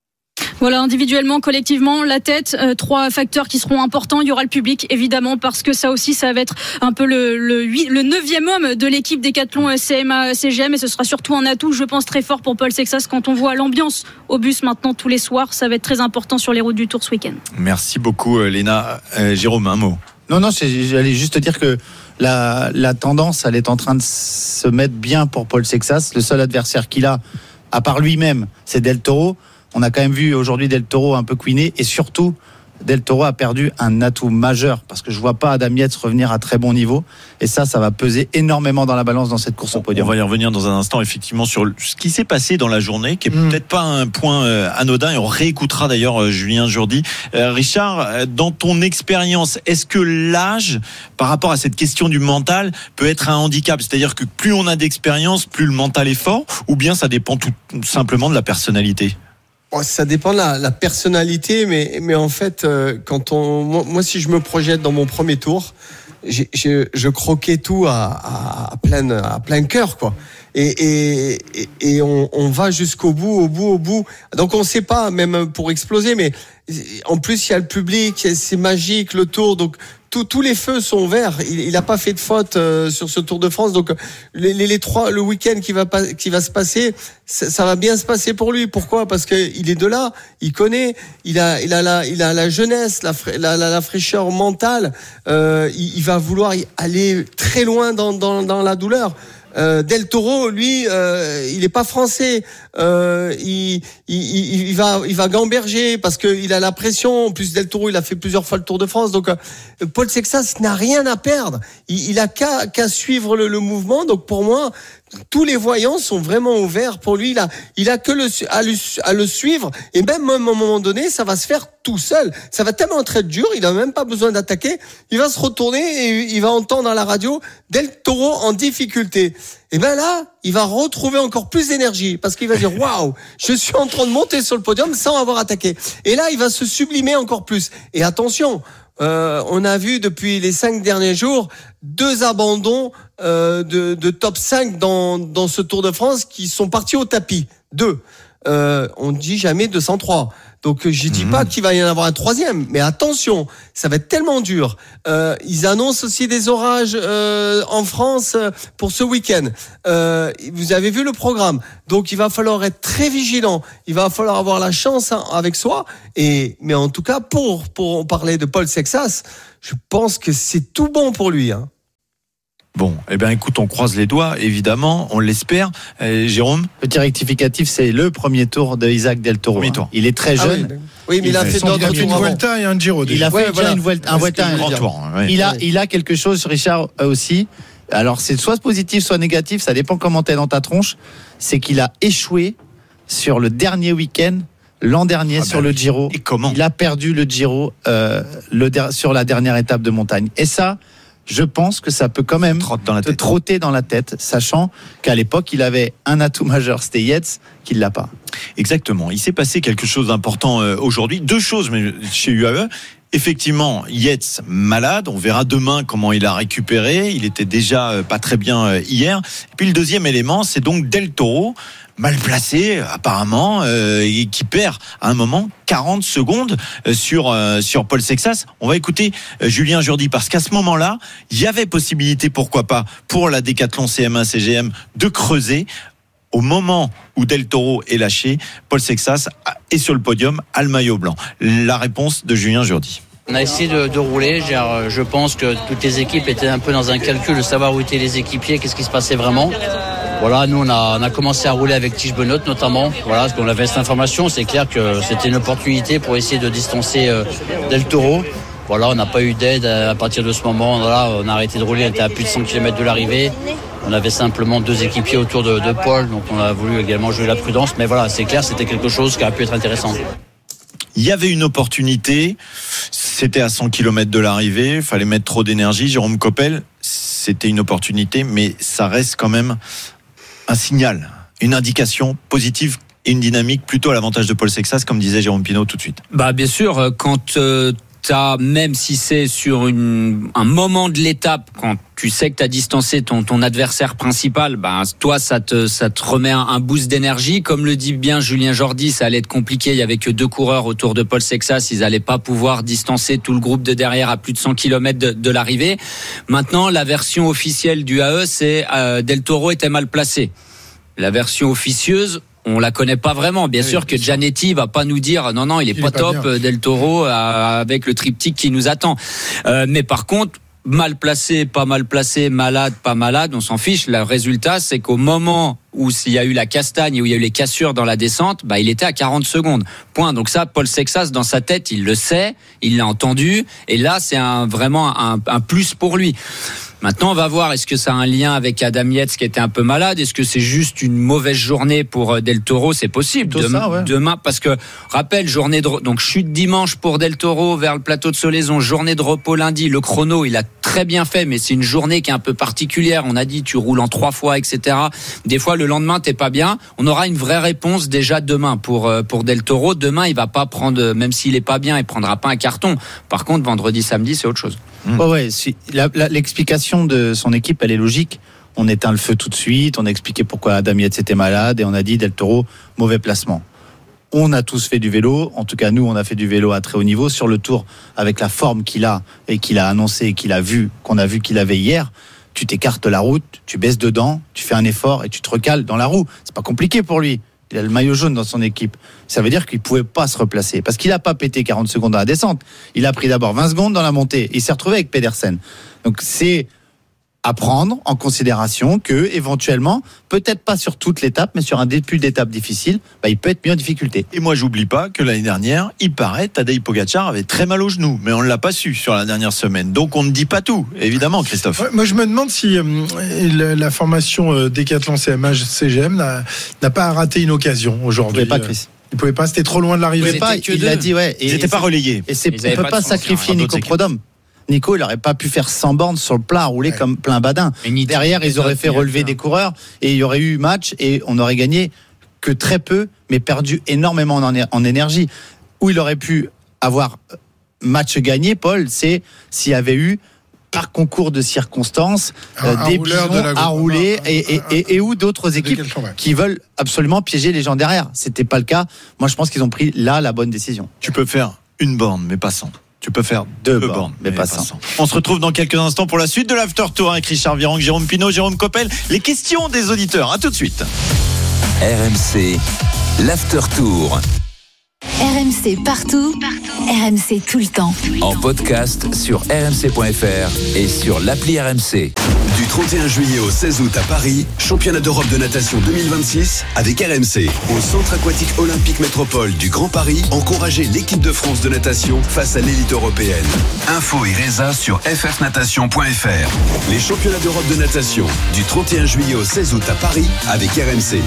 Voilà, individuellement, collectivement, la tête, 3 facteurs qui seront importants. Il y aura le public, évidemment, parce que ça aussi, ça va être un peu le 9e homme de l'équipe Decathlon CMA CGM, et ce sera surtout un atout, je pense, très fort pour Paul Sexas quand on voit l'ambiance au bus maintenant tous les soirs. Ça va être très important sur les routes du Tour ce week-end. Merci beaucoup, Léna. Jérôme, un mot. Non, j'allais juste dire que la tendance, elle est en train de se mettre bien pour Paul Sexas. Le seul adversaire qu'il a, à part lui-même, c'est Del Toro. On a quand même vu aujourd'hui Del Toro un peu couiner, et surtout Del Toro a perdu un atout majeur, parce que je vois pas Adam Yates revenir à très bon niveau, et ça va peser énormément dans la balance dans cette course au podium. On va y revenir dans un instant effectivement sur ce qui s'est passé dans la journée, qui est peut-être pas un point anodin, et on réécoutera d'ailleurs Julien Jourdi. Richard, dans ton expérience, est-ce que l'âge par rapport à cette question du mental peut être un handicap, c'est-à-dire que plus on a d'expérience, plus le mental est fort, ou bien ça dépend tout simplement de la personnalité? Ça dépend de la personnalité, mais en fait, moi, si je me projette dans mon premier tour, je croquais tout à plein cœur, quoi. Et on va jusqu'au bout, au bout. Donc on sait pas, même pour exploser, mais en plus il y a le public, c'est magique le Tour, donc tous les feux sont verts. Il a pas fait de faute sur ce Tour de France, donc les 3, le week-end qui va se passer, ça va bien se passer pour lui. Pourquoi ? Parce que il est de là, il connaît, il a la jeunesse, la fraîcheur mentale. Il va vouloir aller très loin dans la douleur. Del Toro, lui, il est pas français. Il va gamberger parce que il a la pression. En plus, Del Toro, il a fait plusieurs fois le Tour de France. Donc, Paul Sexas n'a rien à perdre. Il a qu'à suivre le mouvement. Donc, pour moi, tous les voyants sont vraiment ouverts pour lui. Il a que à le suivre. Et même à un moment donné, ça va se faire tout seul. Ça va tellement être dur, il n'a même pas besoin d'attaquer. Il va se retourner et il va entendre à la radio Del Toro en difficulté. Et ben là, il va retrouver encore plus d'énergie parce qu'il va dire waouh, je suis en train de monter sur le podium sans avoir attaqué. Et là, il va se sublimer encore plus. Et attention, on a vu depuis les 5 derniers jours 2 abandons de top 5 dans ce Tour de France qui sont partis au tapis. 2. On ne dit jamais 203. Donc je dis pas qu'il va y en avoir un 3e, mais attention, ça va être tellement dur. Ils annoncent aussi des orages en France pour ce week-end. Vous avez vu le programme, donc il va falloir être très vigilant. Il va falloir avoir la chance avec soi. Mais en tout cas, pour parler de Paul Sexas, je pense que c'est tout bon pour lui. Hein. Bon, eh bien, écoute, on croise les doigts, évidemment, on l'espère. Jérôme ? Petit rectificatif, c'est le premier tour de Isaac Del Toro. Il est très jeune. Oui, mais il a fait d'autres une Vuelta et un Giro. Il a fait déjà un Vuelta, un grand tour. Ouais. Il a quelque chose, Richard, aussi. Alors, c'est soit positif, soit négatif, ça dépend comment t'es dans ta tronche. C'est qu'il a échoué sur le dernier week-end, l'an dernier, sur le Giro. Et comment ? Il a perdu le Giro sur la dernière étape de montagne. Et ça, je pense que ça peut quand même te trotter dans la tête, sachant qu'à l'époque, il avait un atout majeur, c'était Yates, qu'il l'a pas. Exactement. Il s'est passé quelque chose d'important aujourd'hui. 2 choses mais chez UAE. Effectivement, Yates malade. On verra demain comment il a récupéré. Il était déjà pas très bien hier. Et puis le deuxième élément, c'est donc Del Toro, mal placé apparemment, et qui perd à un moment 40 secondes sur Paul Sexas. On va écouter Julien Jourdi parce qu'à ce moment-là, il y avait possibilité, pourquoi pas, pour la Décathlon CM1 CGM de creuser. Au moment où Del Toro est lâché, Paul Sexas est sur le podium à le maillot blanc. La réponse de Julien Jourdi. On a essayé de rouler. Je pense que toutes les équipes étaient un peu dans un calcul de savoir où étaient les équipiers, qu'est-ce qui se passait vraiment. Voilà, nous on a commencé à rouler avec Tige Benoît notamment. Voilà, parce qu'on avait cette information. C'est clair que c'était une opportunité pour essayer de distancer Del Toro. Voilà, on n'a pas eu d'aide à partir de ce moment. Voilà, on a arrêté de rouler. On était à plus de 100 km de l'arrivée. On avait simplement 2 équipiers autour de Paul, donc on a voulu également jouer la prudence. Mais voilà, c'est clair, c'était quelque chose qui a pu être intéressant. Il y avait une opportunité, c'était à 100 km de l'arrivée, il fallait mettre trop d'énergie. Jérôme Coppel, c'était une opportunité, mais ça reste quand même un signal, une indication positive et une dynamique plutôt à l'avantage de Paul Sexas, comme disait Jérôme Pinault tout de suite. Bah bien sûr, quand même si c'est sur un moment de l'étape, quand tu sais que tu as distancé ton adversaire principal, bah, toi, ça te remet un boost d'énergie. Comme le dit bien Julien Jourdi, ça allait être compliqué. Il y avait que 2 coureurs autour de Paul Sexas. Ils allaient pas pouvoir distancer tout le groupe de derrière à plus de 100 km de l'arrivée. Maintenant, la version officielle du AE, c'est Del Toro était mal placé. La version officieuse, on la connaît pas vraiment. Bien sûr que Gianetti va pas nous dire non, il est pas top, Del Toro, avec le triptyque qui nous attend. Mais par contre, mal placé, pas mal placé, malade, pas malade, on s'en fiche. Le résultat, c'est qu'au moment où il y a eu la castagne, où il y a eu les cassures dans la descente, bah, il était à 40 secondes. Point. Donc ça, Paul Sexas, dans sa tête, il le sait, il l'a entendu. Et là, c'est vraiment un plus pour lui. Maintenant, on va voir, est-ce que ça a un lien avec Adam Yates qui était un peu malade? Est-ce que c'est juste une mauvaise journée pour Del Toro? C'est possible. Demain, parce que, rappelle, donc chute dimanche pour Del Toro vers le plateau de Solaison, journée de repos lundi. Le chrono, il a très bien fait, mais c'est une journée qui est un peu particulière. On a dit, tu roules en 3 fois, etc. Des fois, le lendemain, t'es pas bien. On aura une vraie réponse déjà demain pour Del Toro. Demain, il va pas prendre, même s'il est pas bien, il prendra pas un carton. Par contre, vendredi, samedi, c'est autre chose. L'explication de son équipe, elle est logique. On éteint le feu tout de suite, on a expliqué pourquoi Adam Yates était malade et on a dit Del Toro, mauvais placement. On a tous fait du vélo, en tout cas nous on a fait du vélo à très haut niveau sur le tour avec la forme qu'il a et qu'il a annoncé, qu'on a vu qu'il avait hier. Tu t'écartes de la route, tu baisses dedans, tu fais un effort et tu te recales dans la roue. C'est pas compliqué pour lui. Il a le maillot jaune dans son équipe. Ça veut dire qu'il pouvait pas se replacer parce qu'il a pas pété 40 secondes dans la descente. Il a pris d'abord 20 secondes dans la montée. Il s'est retrouvé avec Pedersen. Donc c'est à prendre en considération que éventuellement, peut-être pas sur toute l'étape, mais sur un début d'étape difficile, il peut être mis en difficulté. Et moi, j'oublie pas que l'année dernière, il paraît, Tadej Pogačar avait très mal au genou, mais on ne l'a pas su sur la dernière semaine. Donc on ne dit pas tout, évidemment, Christophe. Ouais, moi, je me demande si la formation Décathlon CMA CGM n'a pas raté une occasion aujourd'hui. Pas, Chris. Il pouvait pas, c'était trop loin de l'arrivée. Il l'a dit, ouais. Ils n'étaient pas relayés. Et on ne peut pas sacrifier Nico Prodhomme. Nico, il n'aurait pas pu faire 100 bornes sur le plat, rouler comme plein badin. Derrière, ils auraient fait relever des coureurs et il y aurait eu match et on aurait gagné que très peu, mais perdu énormément en énergie. Où il aurait pu avoir match gagné, Paul, c'est s'il y avait eu, par concours de circonstances, des pigeons à rouler et ou d'autres équipes qui veulent absolument piéger les gens derrière. C'était pas le cas. Moi, je pense qu'ils ont pris là la bonne décision. Tu peux faire une borne, mais pas 100. Tu peux faire deux bornes, mais pas 100. On se retrouve dans quelques instants pour la suite de l'After Tour avec Richard Virenque, Jérôme Pinault, Jérôme Coppel. Les questions des auditeurs. À tout de suite. RMC, l'After Tour. RMC partout, RMC tout le temps. En podcast sur rmc.fr et sur l'appli RMC. Du 31 juillet au 16 août à Paris, championnat d'Europe de natation 2026 avec RMC. Au Centre aquatique olympique métropole du Grand Paris, encouragez l'équipe de France de natation face à l'élite européenne. Info et résa sur ffnatation.fr. Les championnats d'Europe de natation du 31 juillet au 16 août à Paris avec RMC.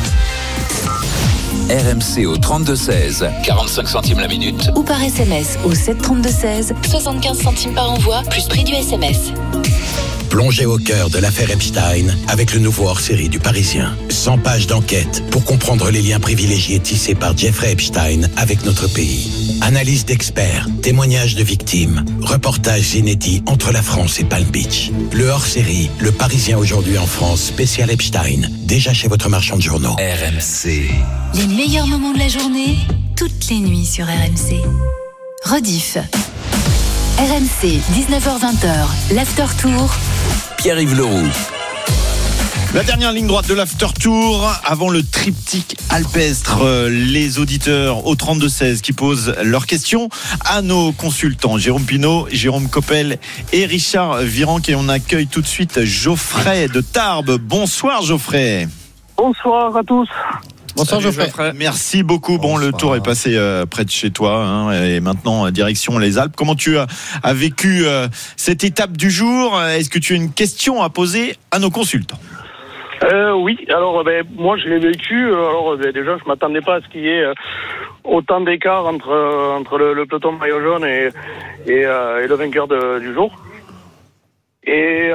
RMC au 32-16, 45 centimes la minute. Ou par SMS au 732-16, 75 centimes par envoi, plus prix du SMS. Plongez au cœur de l'affaire Epstein avec le nouveau hors-série du Parisien. 100 pages d'enquête pour comprendre les liens privilégiés tissés par Jeffrey Epstein avec notre pays. Analyse d'experts, témoignages de victimes, reportages inédits entre la France et Palm Beach. Le hors-série, le Parisien aujourd'hui en France, spécial Epstein, déjà chez votre marchand de journaux. RMC. Les meilleurs moments de la journée, toutes les nuits sur RMC. Rediff. RMC, 19h-20h, l'After Tour. Pierre-Yves Leroux. La dernière ligne droite de l'After Tour avant le triptyque alpestre. Les auditeurs au 32-16 qui posent leurs questions à nos consultants Jérôme Pinault, Jérôme Coppel et Richard Virenque. Et on accueille tout de suite Geoffrey de Tarbes. Bonsoir Geoffrey. Bonsoir à tous. Bonsoir Geoffrey. Merci beaucoup. Bonsoir. Bon, le tour est passé près de chez toi et maintenant direction les Alpes. Comment tu as vécu cette étape du jour? Est-ce que tu as une question à poser à nos consultants? Oui, alors moi je l'ai vécu. Alors déjà je m'attendais pas à ce qu'il y ait autant d'écart entre le peloton maillot jaune et le vainqueur du jour. Et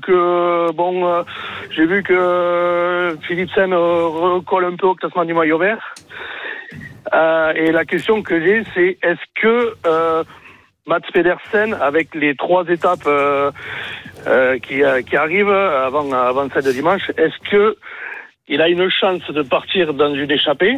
j'ai vu que Philipsen recolle un peu au classement du maillot vert. Et la question que j'ai, c'est est-ce que Mats Pedersen, avec les 3 étapes qui arrivent avant celle de dimanche, est-ce que il a une chance de partir dans une échappée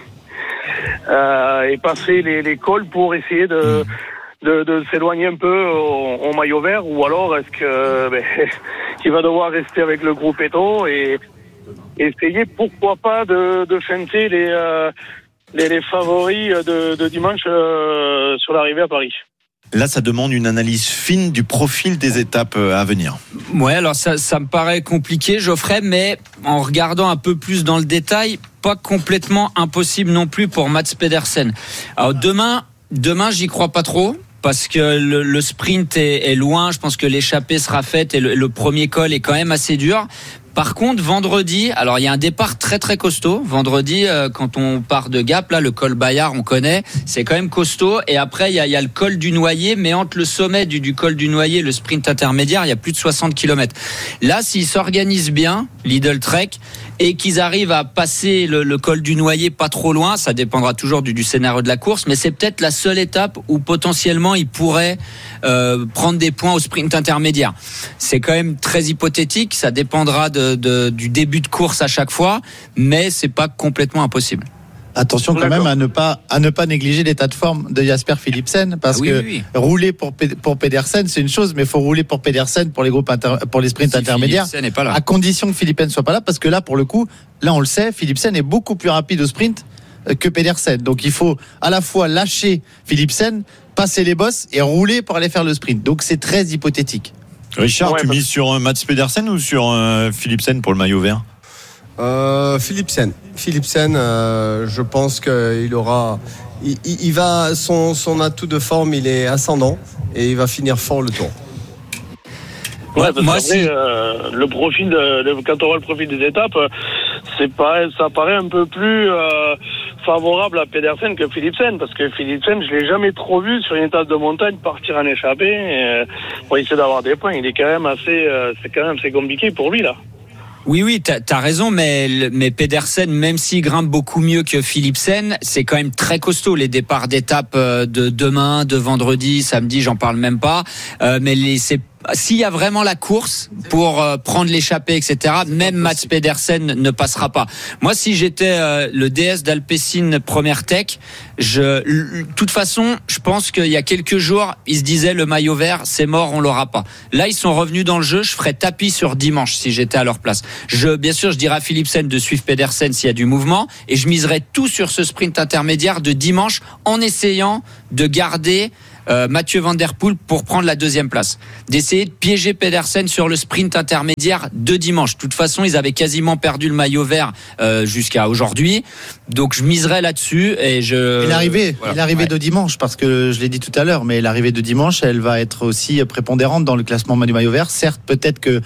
et passer les cols pour essayer de s'éloigner un peu au maillot vert, ou alors est-ce que qu'il va devoir rester avec le groupe Eto et essayer pourquoi pas de feinter les favoris de dimanche sur l'arrivée à Paris. Là, ça demande une analyse fine du profil des étapes à venir. Ouais, alors ça me paraît compliqué, Geoffrey, mais en regardant un peu plus dans le détail, pas complètement impossible non plus pour Mats Pedersen. Alors demain, j'y crois pas trop. Parce que le sprint est loin, je pense que l'échappée sera faite et le premier col est quand même assez dur. Par contre, vendredi, alors il y a un départ très très costaud. Vendredi, quand on part de Gap, là, le col Bayard, on connaît, c'est quand même costaud. Et après, il y a le col du Noyer, mais entre le sommet du col du Noyer et le sprint intermédiaire, il y a plus de 60 km. Là, s'ils s'organisent bien, Lidl Trek, et qu'ils arrivent à passer le col du Noyer pas trop loin, ça dépendra toujours du scénario de la course, mais c'est peut-être la seule étape où potentiellement ils pourraient prendre des points au sprint intermédiaire. C'est quand même très hypothétique, ça dépendra du début de course à chaque fois, mais c'est pas complètement impossible. Attention quand même à ne pas négliger l'état de forme de Jasper Philipsen, parce rouler pour Pedersen c'est une chose, mais il faut rouler pour Pedersen pour les sprints intermédiaires, à condition que Philipsen soit pas là, parce que là pour le coup, là on le sait, Philipsen est beaucoup plus rapide au sprint que Pedersen, donc il faut à la fois lâcher Philipsen, passer les bosses et rouler pour aller faire le sprint, donc c'est très hypothétique. Richard, Ouais, tu mises sur Mats Pedersen ou sur Philipsen pour le maillot vert? Philipsen, je pense qu'il aura, il va, son atout de forme, il est ascendant et il va finir fort le tour. Ouais, parce Moi, qu'après, le profil quand on voit le profil des étapes, ça paraît un peu plus favorable à Pedersen que Philipsen, parce que Philipsen, je l'ai jamais trop vu sur une étape de montagne partir en échappée pour essayer d'avoir des points. Il est quand même assez compliqué pour lui là. Oui, t'as raison, mais Pedersen, même s'il grimpe beaucoup mieux que Philipsen, c'est quand même très costaud. Les départs d'étape de demain, de vendredi, samedi, j'en parle même pas. Mais s'il y a vraiment la course pour prendre l'échappée, etc., même Mats Pedersen ne passera pas. Moi, si j'étais le DS d'Alpecin Première Tech, de toute façon, je pense qu'il y a quelques jours, ils se disaient le maillot vert, c'est mort, on l'aura pas. Là, ils sont revenus dans le jeu. Je ferais tapis sur dimanche si j'étais à leur place. Bien sûr, je dirais à Philipsen de suivre Pedersen s'il y a du mouvement, et je miserais tout sur ce sprint intermédiaire de dimanche en essayant de garder Mathieu Van Der Poel pour prendre la deuxième place, d'essayer de piéger Pedersen sur le sprint intermédiaire de dimanche. De toute façon, ils avaient quasiment perdu le maillot vert jusqu'à aujourd'hui, donc je miserais là-dessus. Et l'arrivée de dimanche, parce que je l'ai dit tout à l'heure, mais l'arrivée de dimanche, elle va être aussi prépondérante dans le classement du maillot vert. Certes, peut-être que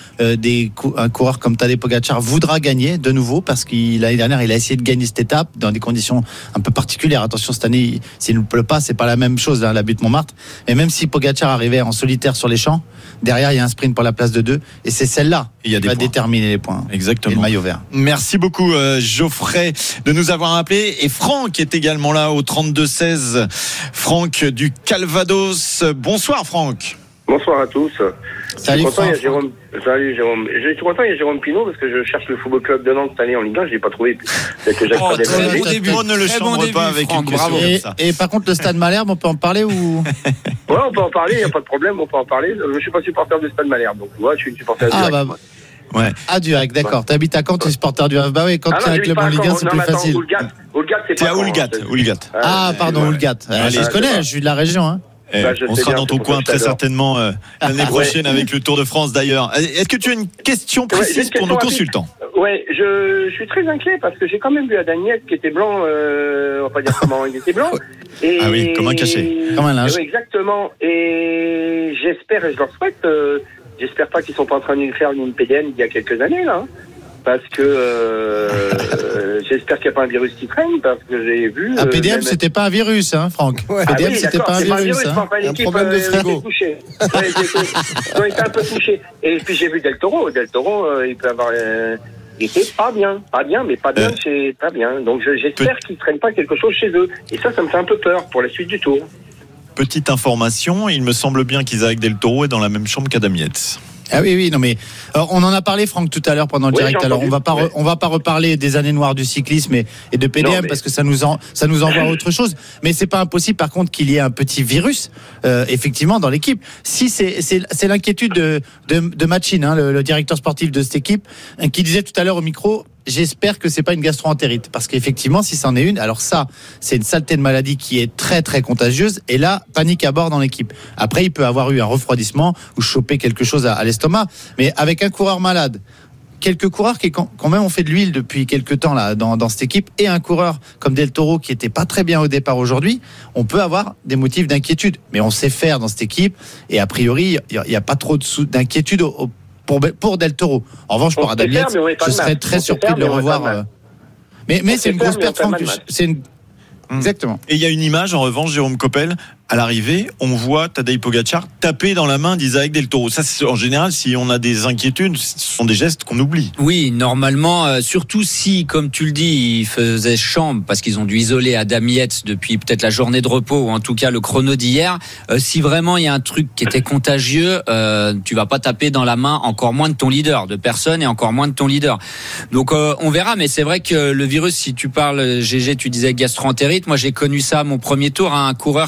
un coureur comme Tadej Pogačar voudra gagner de nouveau, parce qu'il l'année dernière, il a essayé de gagner cette étape dans des conditions un peu particulières. Attention, cette année, s'il ne pleut pas, c'est pas la même chose, la butte Montmartre. Et même si Pogačar arrivait en solitaire sur les champs, derrière il y a un sprint pour la place de 2, et c'est celle-là qui va déterminer les points. Exactement. Et le maillot vert. Merci beaucoup Geoffrey de nous avoir appelé, et Franck est également là au 32-16. Franck du Calvados. Bonsoir Franck. Bonsoir à tous. Salut Jérôme. Salut Jérôme. Je suis content, il y a Jérôme Pinault, parce que je cherche le Football Club de Nantes cette année en Ligue 1, je l'ai pas trouvé. Très bon début. On ne le chambre pas avec Franck, une question comme ça. Et par contre, le Stade Malherbe, on peut en parler ou? Ouais, on peut en parler, il n'y a pas de problème, on peut en parler. Je suis pas supporter du Stade Malherbe, donc ouais, je suis une supporter du Havre. Ouais. Ah, du Havre, d'accord. T'habites à Caen, tu es supporter du Havre. Bah oui, quand tu es un club en Ligue 1, c'est plus facile. Oulgat, c'est pas Oulgat. Ah, pardon, Oulgat. Je connais, je suis de la région, hein. On sera dans ton coin très certainement l'année prochaine avec le Tour de France d'ailleurs. Est-ce que tu as une question précise pour nos consultants? Ouais, je suis très inquiet parce que j'ai quand même vu Adaniel qui était blanc, on va pas dire comment il était blanc. Et ah oui, comme un cachet. Comme un linge. Oui, exactement. Et j'espère, et je leur souhaite, j'espère pas qu'ils sont pas en train de nous faire une PDN il y a quelques années là. Parce que j'espère qu'il n'y a pas un virus qui traîne, parce que j'ai vu... PDM, c'était pas un virus, hein, Franck. Ouais. PDM, c'était pas un virus. Hein. Un problème de frigo. Ils ont été un peu touchés. Et puis j'ai vu Del Toro. Del Toro, il peut avoir... il était pas bien, mais pas bien, c'est pas bien. Donc j'espère qu'ils ne traînent pas quelque chose chez eux. Et ça me fait un peu peur pour la suite du Tour. Petite information, il me semble bien qu'Isaac Del Toro est dans la même chambre qu'Adam Yates. Ah oui, non mais on en a parlé, Franck, tout à l'heure pendant le direct. Alors on va pas reparler des années noires du cyclisme et de PDM parce que ça nous envoie autre chose. Mais c'est pas impossible, par contre, qu'il y ait un petit virus effectivement dans l'équipe. Si c'est l'inquiétude de Machin, hein, le directeur sportif de cette équipe, qui disait tout à l'heure au micro. J'espère que c'est pas une gastro-entérite, parce qu'effectivement, si c'en est une, alors ça, c'est une saleté de maladie qui est très très contagieuse, et là, panique à bord dans l'équipe. Après, il peut avoir eu un refroidissement ou choper quelque chose à l'estomac, mais avec un coureur malade, quelques coureurs qui quand même ont fait de l'huile depuis quelques temps là dans cette équipe, et un coureur comme Del Toro qui était pas très bien au départ aujourd'hui, on peut avoir des motifs d'inquiétude, mais on sait faire dans cette équipe, et a priori, il y a pas trop d'inquiétude pour Del Toro. En revanche, pour Adam Yates, je serais très surpris de le revoir. Mais c'est une grosse perte. Exactement. Et il y a une image, en revanche, Jérôme Coppel, à l'arrivée, on voit Tadej Pogačar taper dans la main d'Isaac Del Toro. Ça, en général, si on a des inquiétudes, ce sont des gestes qu'on oublie. Oui, normalement, surtout si, comme tu le dis, ils faisaient chambre parce qu'ils ont dû isoler Adam Yates depuis peut-être la journée de repos ou en tout cas le chrono d'hier. Si vraiment il y a un truc qui était contagieux, tu vas pas taper dans la main, encore moins de ton leader, de personne et encore moins de ton leader. Donc on verra, mais c'est vrai que le virus, si tu parles, GG, tu disais gastro-entérite. Moi, j'ai connu ça à mon premier tour, hein, un coureur qui est arrivé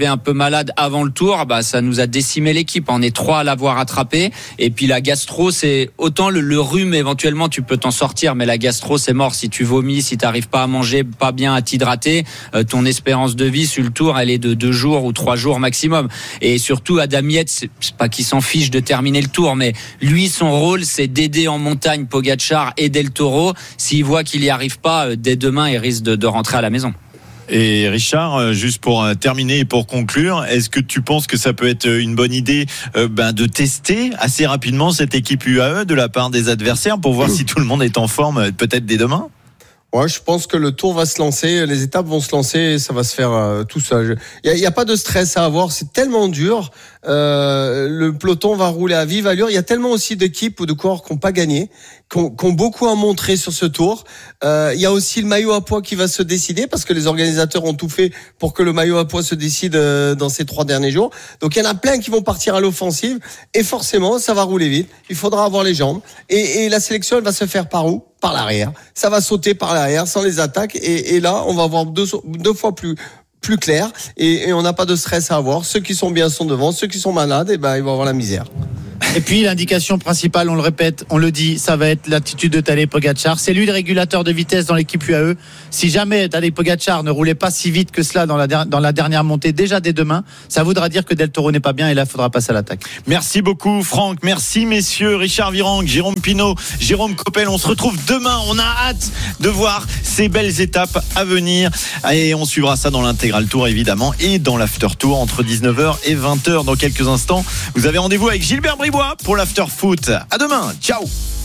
tombé un peu malade avant le tour, ça nous a décimé l'équipe. On est 3 à l'avoir attrapé. Et puis la gastro, c'est autant le rhume éventuellement tu peux t'en sortir, mais la gastro c'est mort. Si tu vomis, si t'arrives pas à manger, pas bien à t'hydrater, ton espérance de vie sur le tour elle est de 2 jours ou 3 jours maximum. Et surtout Adam Yates, c'est pas qu'il s'en fiche de terminer le tour, mais lui son rôle c'est d'aider en montagne Pogačar et Del Toro. S'il voit qu'il y arrive pas, dès demain il risque de rentrer à la maison. Et Richard, juste pour terminer et pour conclure, est-ce que tu penses que ça peut être une bonne idée de tester assez rapidement cette équipe UAE de la part des adversaires pour voir si tout le monde est en forme peut-être dès demain ? Ouais, je pense que le tour va se lancer, les étapes vont se lancer et ça va se faire tout seul. Il y a pas de stress à avoir, c'est tellement dur. Le peloton va rouler à vive allure. Il y a tellement aussi d'équipes ou de coureurs qui n'ont pas gagné, qui ont beaucoup à montrer sur ce tour. Il y a aussi le maillot à poids qui va se décider parce que les organisateurs ont tout fait pour que le maillot à poids se décide dans ces 3 derniers jours. Donc il y en a plein qui vont partir à l'offensive et forcément ça va rouler vite. Il faudra avoir les jambes et la sélection elle va se faire par où ? Par l'arrière. Ça va sauter par l'arrière sans les attaques et là on va avoir deux fois plus clair et on n'a pas de stress à avoir. Ceux qui sont bien sont devant, ceux qui sont malades ils vont avoir la misère. Et puis l'indication principale, on le répète, on le dit, ça va être l'attitude de Tadej Pogačar. C'est lui le régulateur de vitesse dans l'équipe UAE. Si jamais Tadej Pogačar ne roulait pas si vite que cela dans la dernière montée, déjà dès demain, ça voudra dire que Del Toro n'est pas bien et là il faudra passer à l'attaque. Merci beaucoup Franck, merci messieurs, Richard Virenque, Jérôme Pinault, Jérôme Coppel. On se retrouve demain, on a hâte de voir ces belles étapes à venir et on suivra ça dans l'intégral tour évidemment et dans l'after tour entre 19h et 20h dans quelques instants. Vous avez rendez-vous avec Gilbert Bribois pour l'after foot. À demain, ciao.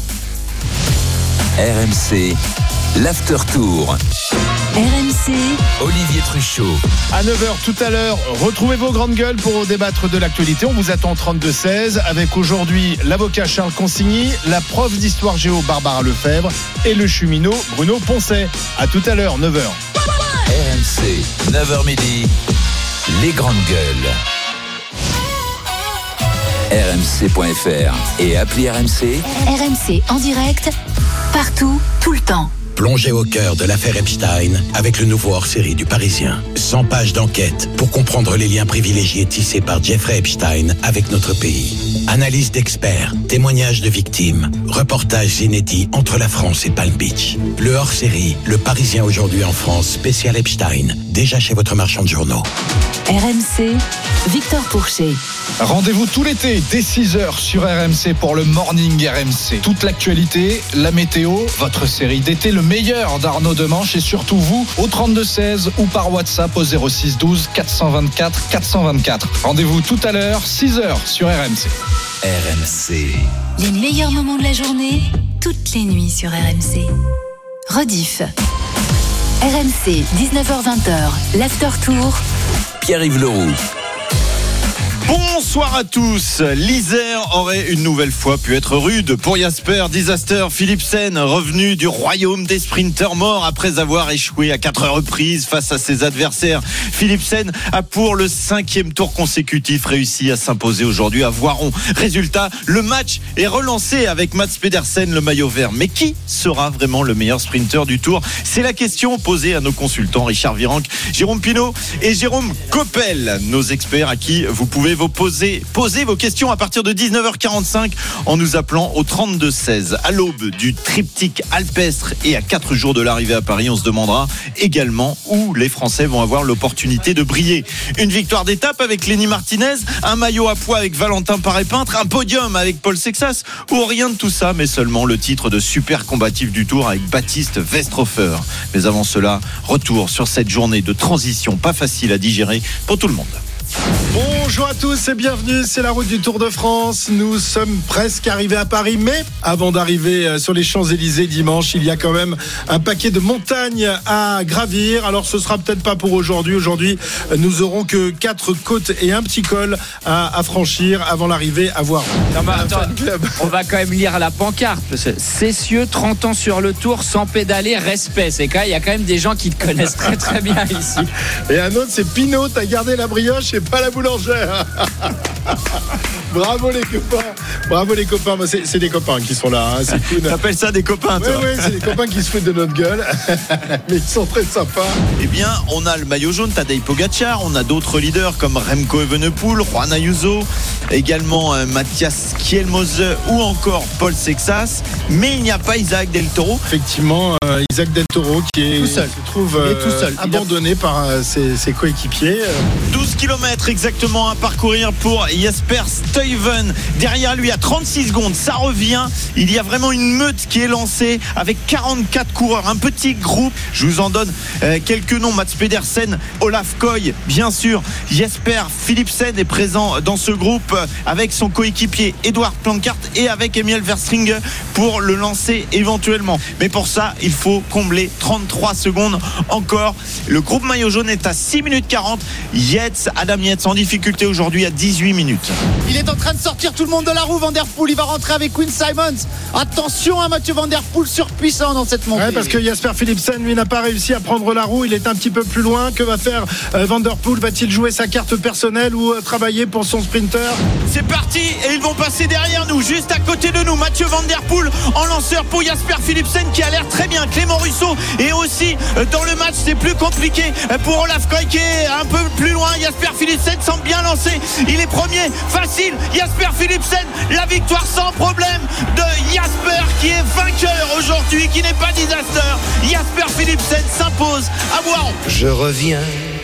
RMC, l'after tour. RMC, Olivier Truchot. À 9h tout à l'heure, retrouvez vos grandes gueules pour débattre de l'actualité. On vous attend 32-16 avec aujourd'hui l'avocat Charles Consigny, la prof d'histoire géo Barbara Lefebvre et le cheminot Bruno Poncet. À tout à l'heure, 9h. RMC, 9h midi, les grandes gueules. RMC.fr et appli RMC. RMC en direct, partout, tout le temps. Plongez au cœur de l'affaire Epstein avec le nouveau hors-série du Parisien. 100 pages d'enquête pour comprendre les liens privilégiés tissés par Jeffrey Epstein avec notre pays. Analyse d'experts, témoignages de victimes, reportages inédits entre la France et Palm Beach. Le hors-série, le Parisien aujourd'hui en France, spécial Epstein, déjà chez votre marchand de journaux. RMC, Victor Pourchet. Rendez-vous tout l'été dès 6h sur RMC pour le Morning RMC. Toute l'actualité, la météo, votre série d'été, le meilleur d'Arnaud Demanche et surtout vous au 32-16 ou par WhatsApp au 06 12 424 424. Rendez-vous tout à l'heure, 6h sur RMC. RMC. Les meilleurs moments de la journée, toutes les nuits sur RMC. Rediff. RMC, 19h-20h, l'After Tour. Pierre-Yves Leroux. Bonsoir à tous. L'Isère aurait une nouvelle fois pu être rude pour Jasper Disaster Philipsen, revenu du royaume des sprinteurs morts après avoir échoué à 4 reprises face à ses adversaires. Philipsen a pour le 5e tour consécutif réussi à s'imposer aujourd'hui à Voiron. Résultat, le match est relancé avec Mats Pedersen, le maillot vert. Mais qui sera vraiment le meilleur sprinter du tour ? C'est la question posée à nos consultants Richard Virenque, Jérôme Pinault et Jérôme Coppel, nos experts à qui vous pouvez poser vos questions à partir de 19h45 en nous appelant au 32-16. À l'aube du triptyque alpestre et à 4 jours de l'arrivée à Paris, on se demandera également où les Français vont avoir l'opportunité de briller. Une victoire d'étape avec Lenny Martinez, un maillot à poids avec Valentin Paré-Peintre, un podium avec Paul Sexas ou rien de tout ça, mais seulement le titre de super combatif du Tour avec Baptiste Westhofer. Mais avant cela, retour sur cette journée de transition pas facile à digérer pour tout le monde. Bonjour à tous et bienvenue, c'est la route du Tour de France. Nous sommes presque arrivés à Paris, mais avant d'arriver sur les Champs-Élysées dimanche, il y a quand même un paquet de montagnes à gravir. Alors ce sera peut-être pas pour aujourd'hui. Aujourd'hui, nous aurons que 4 côtes et un petit col à franchir avant l'arrivée à Voiron. On va quand même lire la pancarte. Cessieux, 30 ans sur le Tour, sans pédaler, respect. Il y a quand même des gens qui te connaissent très très bien ici. Et un autre, c'est Pinot, t'as gardé la brioche et pas la boulangère. Bravo les copains. Moi, c'est des copains qui sont là. Hein. C'est cool. T'appelles ça des copains, toi? Oui, c'est des copains qui se foutent de notre gueule. Mais ils sont très sympas. Eh bien, on a le maillot jaune, Tadej Pogacar. On a d'autres leaders comme Remco Evenepoel, Juan Ayuso, également Matthias Kielmose ou encore Paul Sexas. Mais il n'y a pas Isaac Del Toro. Effectivement, Isaac Del Toro qui est, tout seul. se trouve tout seul. abandonné par ses coéquipiers. 12 km exactement à parcourir pour Jasper Stuyven. Derrière lui à 36 secondes, ça revient. Il y a vraiment une meute qui est lancée avec 44 coureurs, un petit groupe. Je vous en donne quelques noms. Mats Pedersen, Olaf Koy, bien sûr. Jesper Philipsen est présent dans ce groupe avec son coéquipier Edward Planckaert et avec Emil Verstringe pour le lancer éventuellement. Mais pour ça, il faut combler 33 secondes encore. Le groupe maillot jaune est à 6 minutes 40. Adam Yates en difficulté aujourd'hui à 18 minutes. Il est en train de sortir tout le monde de la roue. Van Der Poel, il va rentrer avec Quinn Simmons. Attention à Mathieu Van Der Poel, surpuissant dans cette montée. Ouais, parce que Jasper Philipsen, lui, n'a pas réussi à prendre la roue. Il est un petit peu plus loin. Que va faire Van Der Poel? Va-t-il jouer sa carte personnelle ou travailler pour son sprinter? C'est parti et ils vont passer derrière nous, juste à côté de nous. Mathieu Van Der Poel en lanceur pour Jasper Philipsen qui a l'air très bien. Clément Russo est aussi dans le match. C'est plus compliqué pour Olaf Koy qui est un peu plus loin. Jasper Philipsen semble bien lancé. Il est premier, facile. Jasper Philipsen, la victoire sans problème de Jasper qui est vainqueur aujourd'hui, qui n'est pas disaster. Jasper Philipsen s'impose à Boiron. Je reviens